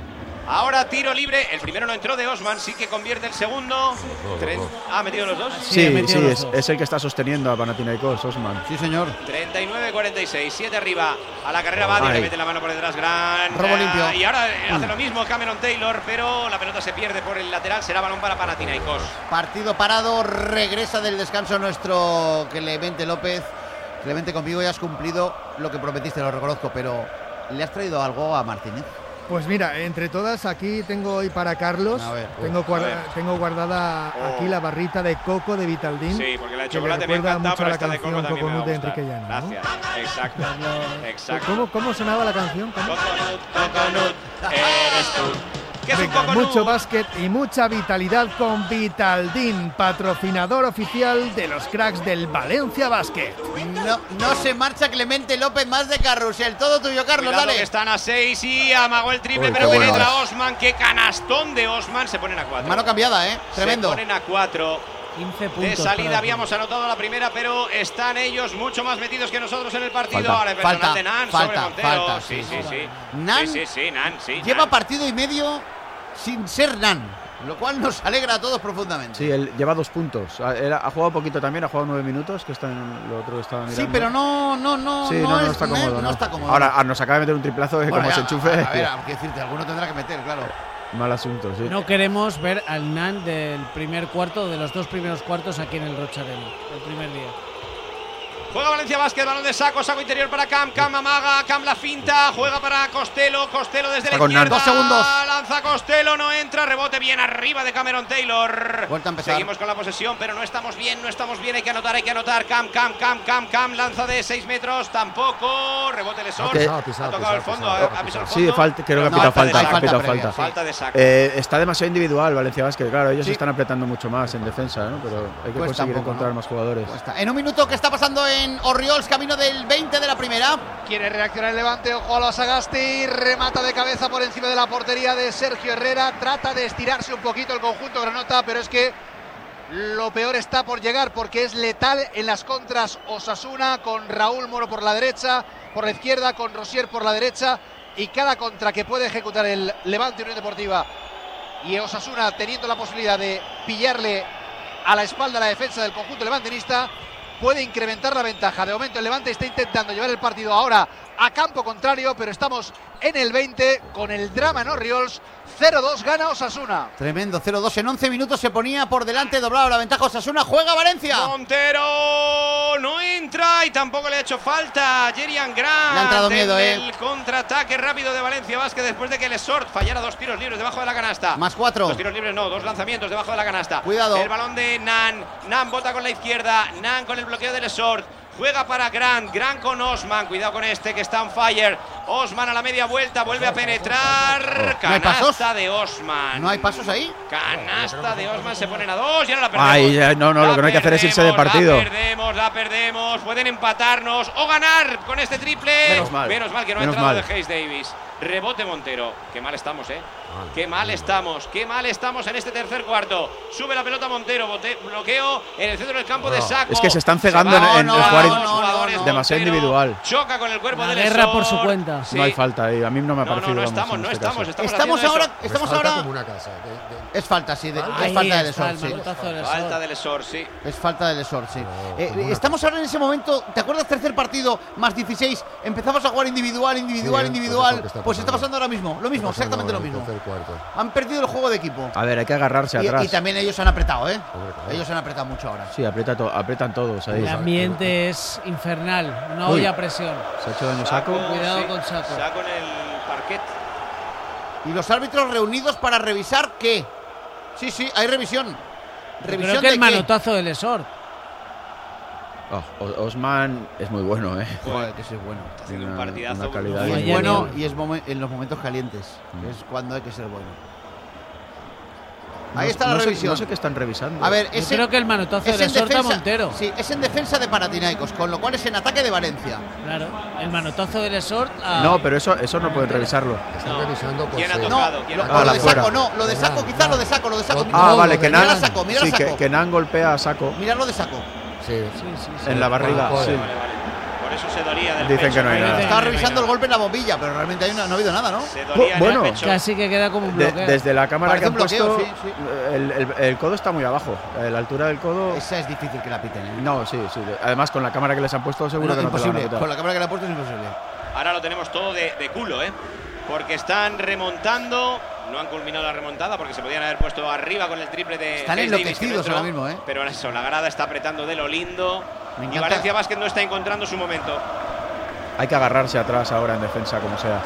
Ahora tiro libre. El primero no entró de Osman, sí que convierte el segundo. Tres. ¿Ha metido los dos? Sí, sí, sí es, es el que está sosteniendo a Panathinaikos, Osman. Sí, señor. treinta y nueve cuarenta y seis, siete arriba. A la carrera va, le mete la mano por detrás, Gran. Robo limpio. Y ahora hace lo mismo Cameron Taylor, pero la pelota se pierde por el lateral. Será balón para Panathinaikos. Partido parado, regresa del descanso nuestro Clemente López. Clemente, conmigo ya has cumplido lo que prometiste, lo reconozco, pero ¿le has traído algo a Martínez? Pues mira, entre todas, aquí tengo hoy para Carlos, a ver, tengo, a ver. tengo guardada Oh. aquí la barrita de coco de Vitaldin. Sí, porque la de que le chocolate me recuerda encanta, mucho pero a la esta de coco canción también me va a Coconut de gustar. Enrique Llano, ¿no? Gracias, exacto, exacto. ¿Cómo, ¿Cómo sonaba la canción? ¿Cómo? Coconut, Coconut, eres tú. ¿Qué es un Venga, Coconut? mucho básquet y mucha vitalidad con Vitaldin, patrocinador oficial de los cracks del Valencia Basket. No, no se marcha Clemente López más de carrusel. Todo tuyo, Carlos, Cuidado dale. que están a seis y amagó el triple, Uy, pero qué penetra bueno. Osman. Qué canastón de Osman. Se ponen a cuatro. Mano cambiada, ¿eh? Tremendo. Se ponen a cuatro. quince puntos. De salida para habíamos anotado la primera, pero están ellos mucho más metidos que nosotros en el partido. Falta, Ahora el personal falta, de Nan falta, sobre Montero. falta, sí, sí, sí, sí. sí. Nan sí, sí, sí, Nan, sí. Lleva Nan. partido y medio sin ser Nan, lo cual nos alegra a todos profundamente. Sí, él lleva dos puntos. Ha, él ha jugado poquito también, ha jugado nueve minutos, que está en lo otro que estaba mirando. Sí, pero no, no, no, Sí, no, no, no es- está eh, cómodo. no no. está cómodo. Ahora ah, nos acaba de meter un triplazo que Bueno, como ya, se enchufe. A ver, hay que decirte, alguno tendrá que meter, claro. Mal asunto, sí. No queremos ver al Nan del primer cuarto, de los dos primeros cuartos aquí en el Rocha Arena, el primer día. Juega Valencia Basket, balón de saco, saco interior para Cam, Cam amaga, Cam la finta, juega para Costello, Costello desde Está la con Nan. izquierda. Dos segundos. Lanza Costello, no entra, rebote bien arriba de Cameron Taylor. Vuelta a empezar. Seguimos con la posesión, pero no estamos bien, no estamos bien, hay que anotar, hay que anotar. Cam, Cam, Cam, Cam, Cam, lanza de seis metros, tampoco, rebote de Sor. Ok. Ha Pisado, tocado el pisado, fondo, pisado, ha pisado el Sí, fondo. falta, creo que ha No, pitado falta de falta, saco. ha pitado previa, falta. Falta de saco. Eh, está demasiado individual Valencia Basket, claro, ellos Sí. están apretando mucho más en defensa, ¿no? Pero hay que Cuesta un conseguir poco, encontrar ¿no? más jugadores. Cuesta. En un minuto, ¿qué está pasando en Orriols, camino del veinte de la primera? Quiere reaccionar el Levante, ojo a los Sagasti, remata de cabeza por encima de la portería de Sergio Herrera, trata de estirarse un poquito el conjunto granota, pero es que lo peor está por llegar porque es letal en las contras Osasuna, con Raúl Moro por la derecha, por la izquierda, con Rosier por la derecha, y cada contra que puede ejecutar el Levante Unión Deportiva y Osasuna teniendo la posibilidad de pillarle a la espalda la defensa del conjunto levantinista, puede incrementar la ventaja. De momento el Levante está intentando llevar el partido ahora a campo contrario, pero estamos en el veinte con el drama en Orriols. cero dos gana Osasuna. Tremendo, cero dos en once minutos se ponía por delante, doblado la ventaja Osasuna, juega Valencia. Montero no entra y tampoco le ha hecho falta Jerian Grant. Le ha entrado miedo, en eh. El contraataque rápido de Valencia Basket después de que Lesort fallara dos tiros libres debajo de la canasta. Más cuatro. Dos tiros libres no, dos lanzamientos debajo de la canasta. Cuidado. El balón de Nan. Nan bota con la izquierda. Nan con el bloqueo de Lesort. Juega para Grant, Grant con Osman, cuidado con este que está on fire. Osman a la media vuelta, vuelve a penetrar. ¿No hay pasos? Canasta de Osman. ¿No hay pasos ahí? Canasta de Osman, se ponen a dos y ahora la perdemos. Ay, ya, no, no, La lo que no hay que hacer es irse de perdemos, partido. La perdemos, la perdemos. Pueden empatarnos o ganar con este triple. Menos mal. Menos mal que no Menos ha entrado mal. de Hayes Davis. Rebote Montero. Qué mal estamos, eh. Qué mal estamos, qué mal estamos en este tercer cuarto. Sube la pelota Montero, bote- bloqueo en el centro del campo de Saco. Es que se están cegando Se va, en, en no, el no, jugar no, no, jugadores, no. demasiado Montero individual. Choca con el cuerpo La de guerra Lesor. por su cuenta. Sí. No hay falta ahí, a mí no me ha No, parecido. no, no vamos, estamos, en no este estamos, caso. estamos Estamos haciendo ahora, eso. estamos falta ahora. como una casa. de- de- Es falta, sí, de- Ahí es falta de está Lesor, el sí. manotazo de Lesor. Falta de Lesor, sí. Es falta de Lesor, sí. Eh, como una estamos ahora en ese momento, ¿te acuerdas tercer partido más dieciséis? Empezamos a jugar individual, individual, Sí, individual. pues es lo que está Pues está pasando. pasando ahora mismo, lo mismo, Está pasando exactamente lo en el mismo. tercer cuarto. Han perdido el juego de equipo. A ver, hay que agarrarse Y, atrás. y también ellos han apretado, ¿eh? Hombre, claro. Ellos han apretado mucho ahora. Sí, aprieta to- apretan todos ahí. El ambiente es infernal, no Uy. hay presión. Se ha hecho daño Saco. Cuidado con Saco. Saco en el parquet. Y los árbitros reunidos para revisar qué. Sí, sí, hay revisión. Revisión Creo que de el qué. manotazo de Lesor. Oh, O- Osman es muy bueno, ¿eh? Joder, que sí es bueno. Está haciendo un Una- partidazo. una calidad Y Vaya es bueno nivel. y es momen- en los momentos calientes, que es cuando hay que ser bueno. Ahí No- está la no sé- revisión. no sé qué están revisando. A ver, Yo ese, creo que el manotazo de es en Lesor está defensa, Montero. sí, es en defensa de Panathinaikos, con lo cual es en ataque de Valencia. Claro, el manotazo de Lesor. a- No, pero eso, eso no pueden revisarlo. Están No. revisando por ¿Quién ha ser- No, tocado? ¿Quién lo, ha o Ah, lo la de fuera. Saco, no, lo de Saco, Nada, quizá nada. lo de Saco, lo de Saco. Ah, Ah, vale, que mira Nan, la Saco, mira sí, la Saco. que, que Nan golpea a Saco Mirarlo de Saco. Sí. Sí, sí, sí. en la barriga. Joder. Sí. Vale, vale. Por eso se dolía del Dicen pecho. que no hay nada. Estaba revisando el golpe en la bombilla, pero realmente ahí no, no ha habido nada, ¿no? Se dolía en Bueno, el pecho. Casi que queda como un De- bloqueo. desde la cámara Parece que han un bloqueo, puesto, sí, sí. El, el- el codo está muy abajo. eh, La altura del codo. Esa es difícil que la piten, ¿eh? No, sí, sí. Además, con la cámara que les han puesto, seguro No, que no te la van a imposible. quitar. Con la cámara que le han puesto es imposible. Ahora lo tenemos todo de, de culo, ¿eh? Porque están remontando. No han culminado la remontada porque se podían haber puesto arriba con el triple de Están Chase Davis, enloquecidos que no entró. ahora mismo, ¿eh? Pero eso, la grada está apretando de lo lindo. Me Y encanta. Valencia Basket no está encontrando su momento. Hay que agarrarse atrás ahora en defensa, como sea.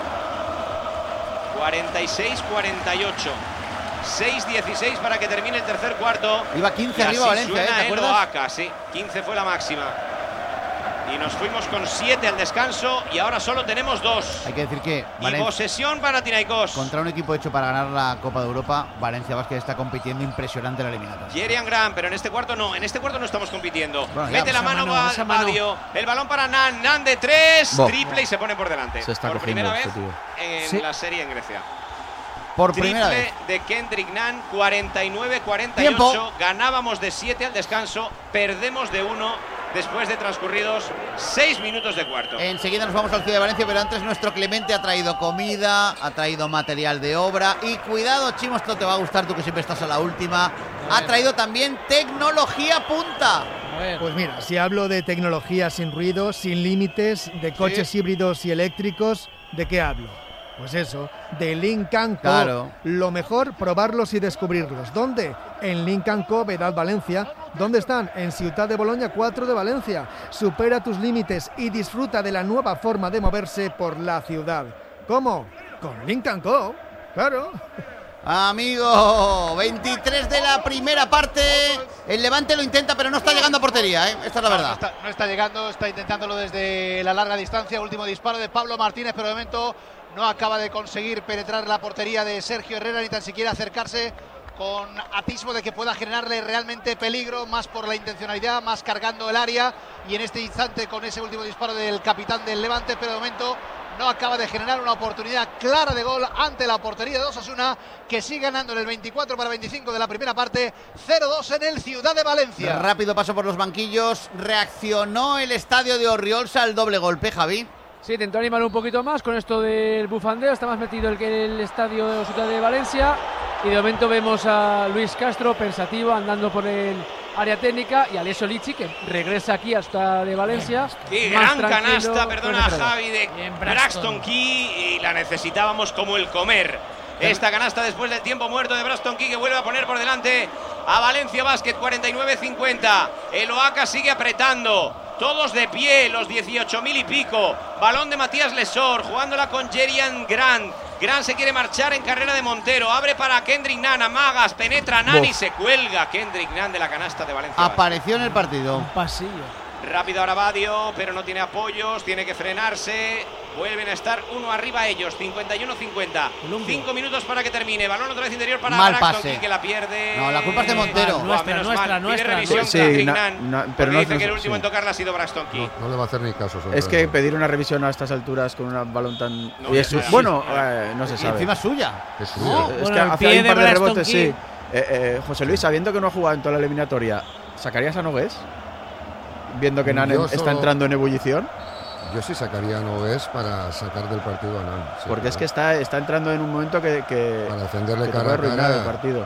cuarenta y seis cuarenta y ocho. seis dieciséis para que termine el tercer cuarto. Iba quince Y arriba así Valencia, ¿eh? suena ¿Te el acuerdas? Oaca, sí. quince fue la máxima. Y nos fuimos con siete al descanso y ahora solo tenemos dos. Hay que decir que Y Valencia, posesión para Panathinaikos. contra un equipo hecho para ganar la Copa de Europa, Valencia Basket está compitiendo impresionante en la eliminatoria. Jerian Grant, pero en este cuarto no, en este cuarto no estamos compitiendo. Bueno, ya, Mete la esa mano, mano, va- esa mano. Badio. El balón para Nan, Nan de tres, Bo. triple y se pone por delante. Se está por cogiendo primera este vez tío. en Sí. la serie en Grecia. Por Triple primera vez. de Kendrick Nunn, cuarenta y nueve cuarenta y ocho. Tiempo. Ganábamos de siete al descanso, perdemos de uno después de transcurridos seis minutos de cuarto. Enseguida nos vamos al Ciudad de Valencia, pero antes nuestro Clemente ha traído comida, ha traído material de obra y cuidado, Chimo, esto te va a gustar tú que siempre estás a la última. Ha traído también tecnología punta. A ver. Pues mira, si hablo de tecnología sin ruido, sin límites, de coches híbridos y eléctricos, ¿de qué hablo? Pues eso, de Lincoln Co. Claro. Lo mejor, probarlos y descubrirlos. ¿Dónde? En Lincoln Co. Vedad Valencia. ¿Dónde están? En Ciutat de Boloña cuatro de Valencia. Supera tus límites y disfruta de la nueva forma de moverse por la ciudad. ¿Cómo? Con Lincoln Co. Claro. Amigo, veintitrés de la primera parte. El Levante lo intenta, pero no está llegando a portería, ¿eh? Esta es la No, verdad. No está, no está llegando, está intentándolo desde la larga distancia. Último disparo de Pablo Martínez, pero de momento no acaba de conseguir penetrar la portería de Sergio Herrera, ni tan siquiera acercarse con atisbo de que pueda generarle realmente peligro, más por la intencionalidad, más cargando el área. Y en este instante con ese último disparo del capitán del Levante, pero de momento no acaba de generar una oportunidad clara de gol ante la portería de Osasuna, que sigue ganando en el veinticuatro para veinticinco de la primera parte, cero dos en el Ciudad de Valencia. Rápido paso por los banquillos. Reaccionó el estadio de Orriols al doble golpe, Javi. Sí, intentó animar un poquito más con esto del bufandeo. Está más metido el que el estadio de Ciudad de Valencia. Y de momento vemos a Luis Castro pensativo andando por el área técnica y a Alessio Lici, que regresa aquí a Ciudad de Valencia. Qué más gran tranquilo, canasta, perdona con el reloj. Javi, de Bien, Braxton Braxton Key, y la necesitábamos como el comer. Esta canasta después del tiempo muerto de Braxton Key, que vuelve a poner por delante a Valencia Basket, cuarenta y nueve cincuenta. El Oaca sigue apretando. Todos de pie, los dieciocho mil y pico. Balón de Matías Lesor, jugándola con Jerian Grant. Grant se quiere marchar en carrera de Montero. Abre para Kendrick Nunn, amagas, penetra Nunn y se cuelga Kendrick Nunn de la canasta de Valencia Basket. Apareció en el partido. Un pasillo. Rápido ahora Badio, pero no tiene apoyos, tiene que frenarse. Vuelven a estar uno arriba ellos, cincuenta y uno cincuenta. Cinco minutos para que termine. Balón otra vez interior para Mal Braxton pase. Key, que la pierde. No, la culpa es de Montero. Buah, Nuestra, menos nuestra, mal. nuestra, Pide revisión nuestra. Sí, Kendrick na- Nunn, na- porque pero no- dice no- que el último sí. en tocarla ha sido Braxton Key. No le va a hacer ni caso. sobre Es que todo. pedir una revisión a estas alturas con un balón tan. No, y es- ya, ya, bueno, ya. eh, no se Y sabe. encima es suya. Es suya. No, Es Bueno, que el hace pie ahí un de par de Braxton rebotes, Key. sí. Eh, eh, José Luis, sabiendo que no ha jugado en toda la eliminatoria, ¿sacarías a Nogués? Viendo que Nan Yo está solo- entrando en ebullición. Yo sí sacaría a Noves para sacar del partido a Nan. sí, Porque es claro. que está, está entrando en un momento que, que, Para defenderle que te cara puede a arruinar cara. el partido.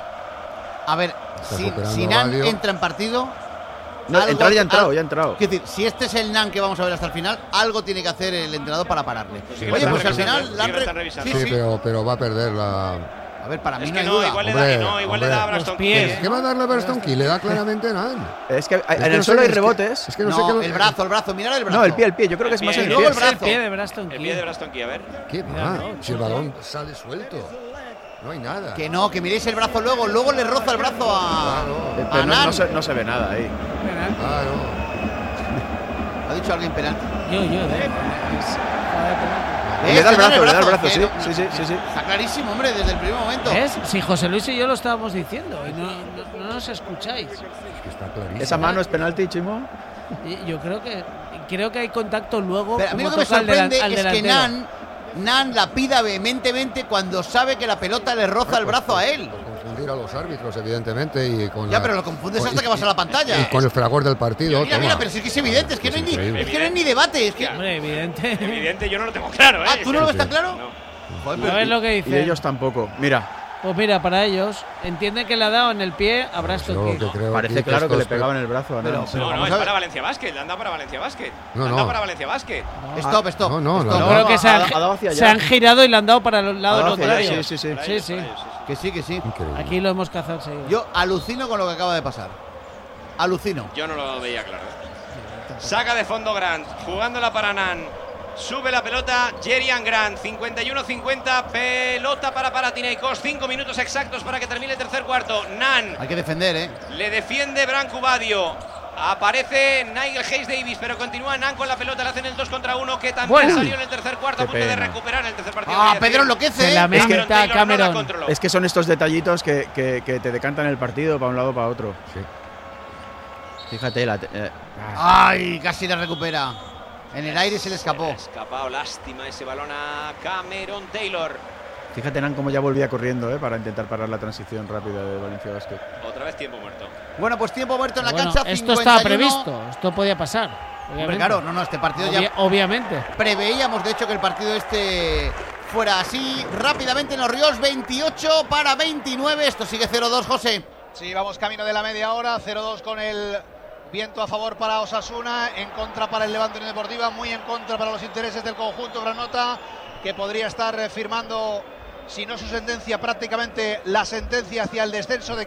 A ver, Está si, superando si a Nan Badio. entra en partido. No, algo- entrar ya ha entrado, al- ya ha entrado. Quiero decir, si este es el Nan que vamos a ver hasta el final, algo tiene que hacer el entrenador para pararle. Sí, Oye, lo pues están al final. revisando, la han sí que lo están re- revisando. sí, Sí, sí. Pero, pero va a perder la. A ver, para mí Es no que hay no, duda. igual le Hombre, da, no, igual le da a hombre. Braxton Los pies. Key. ¿Qué va a darle a Braxton Key? Le da claramente a Nan. Es que hay- Es en que el no suelo sé, hay es que- rebotes. Es que no, No, sé qué. el brazo, el brazo, mirad el brazo. No, el pie, el pie. Yo creo que es El más pie. el Y pie. luego el Es el brazo. pie de Braxton El Key. pie de Braxton Key, a ver. ¿Qué va? Si el balón sale suelto. No hay nada. Que no, que miréis el brazo luego, luego le roza el brazo a, Eh, a Pero no, Nan. no se, no se ve nada ahí. Claro. ¿Ha dicho alguien penalti? Yo, yo, de. Es- joder, penalti. Eh, Le da el que dan brazo, le da el brazo, que sí, no- sí, sí, sí, sí. Está clarísimo, hombre, desde el primer momento. ¿Ves? Si José Luis y yo lo estábamos diciendo y no, no, no nos escucháis. Es que está clarísimo. Esa mano es penalti, Chimo. Y yo creo que creo que hay contacto luego. Pero a mí lo como que me toca el delan- sorprende al es que delantero. Nan, Nan la pida vehementemente cuando sabe que la pelota le roza el brazo a él. Por confundir confundir a los árbitros, evidentemente. Y con ya, la, pero lo confundes con, hasta y, que vas a la pantalla. Y con el fragor del partido. Mira, mira, pero sí que es evidente, es que, no hay, ni, es que no hay ni debate. Es que... Hombre, evidente. Evidente, yo no lo tengo claro, ¿eh? Ah, ¿tú no lo ves sí. tan claro? No. Joder, No pero- es lo que Y dice. ellos tampoco. Mira, Pues mira, para ellos, entienden que le ha dado en el pie a Braston Yo lo Kick. que creo parece aquí claro que esto le es- pegaban el brazo a Pero- Nance. pero- No, no, vamos es a ver. para Valencia Basket, le han dado para Valencia Basket. No, Le han no. dado para Valencia Basket. Stop, stop. No, no, stop. no, Yo no. creo que se ha- han, ha dado hacia se allá. han girado y le han dado para el lado Ha dado hacia allá, contrario. sí, sí, sí. Para Sí, ellos, sí. para ellos, sí, sí. Que sí, que sí. Increíble. Aquí lo hemos cazado enseguida. Yo alucino con lo que acaba de pasar. Alucino. Yo no lo veía claro. ¿eh? Saca de fondo Grant, jugándola para Nan. Sube la pelota Jerian Grant, cincuenta y uno cincuenta, pelota para Panathinaikos, cinco minutos exactos para que termine el tercer cuarto. Nan Hay que defender, ¿eh? le defiende Branco Badio. Aparece Nigel Hayes Davis, pero continúa Nan con la pelota, le hacen el dos contra uno, que también Bueno. salió en el tercer cuarto, a Qué punto de pena. recuperar el tercer partido. Ah, voy a decir. Pedro enloquece, Se ¿eh? lamenta Cameron Taylor no la Cameron. controló. Es que son estos detallitos que, que- que te decantan el partido para un lado o para otro. Sí. Fíjate, la, te- eh, Ay, casi la recupera. En el aire se le escapó. Se le ha escapado, lástima ese balón a Cameron Taylor. fíjate Nan cómo ya volvía corriendo eh, para intentar parar la transición rápida de Valencia Basket. Otra vez tiempo muerto. Bueno, pues tiempo muerto en la Bueno, cancha. esto cincuenta y uno. estaba previsto, esto podía pasar. Hombre, Obviamente. claro, no, no, este partido Obvia- ya obviamente. preveíamos, de hecho, que el partido este fuera así. Rápidamente en los Ríos, veintiocho para veintinueve. Esto sigue cero dos, José. Sí, vamos camino de la media hora, cero dos con el viento a favor para Osasuna, en contra para el Levante Unión Deportiva, muy en contra para los intereses del conjunto granota, que podría estar eh, firmando, si no su sentencia, prácticamente la sentencia hacia el descenso de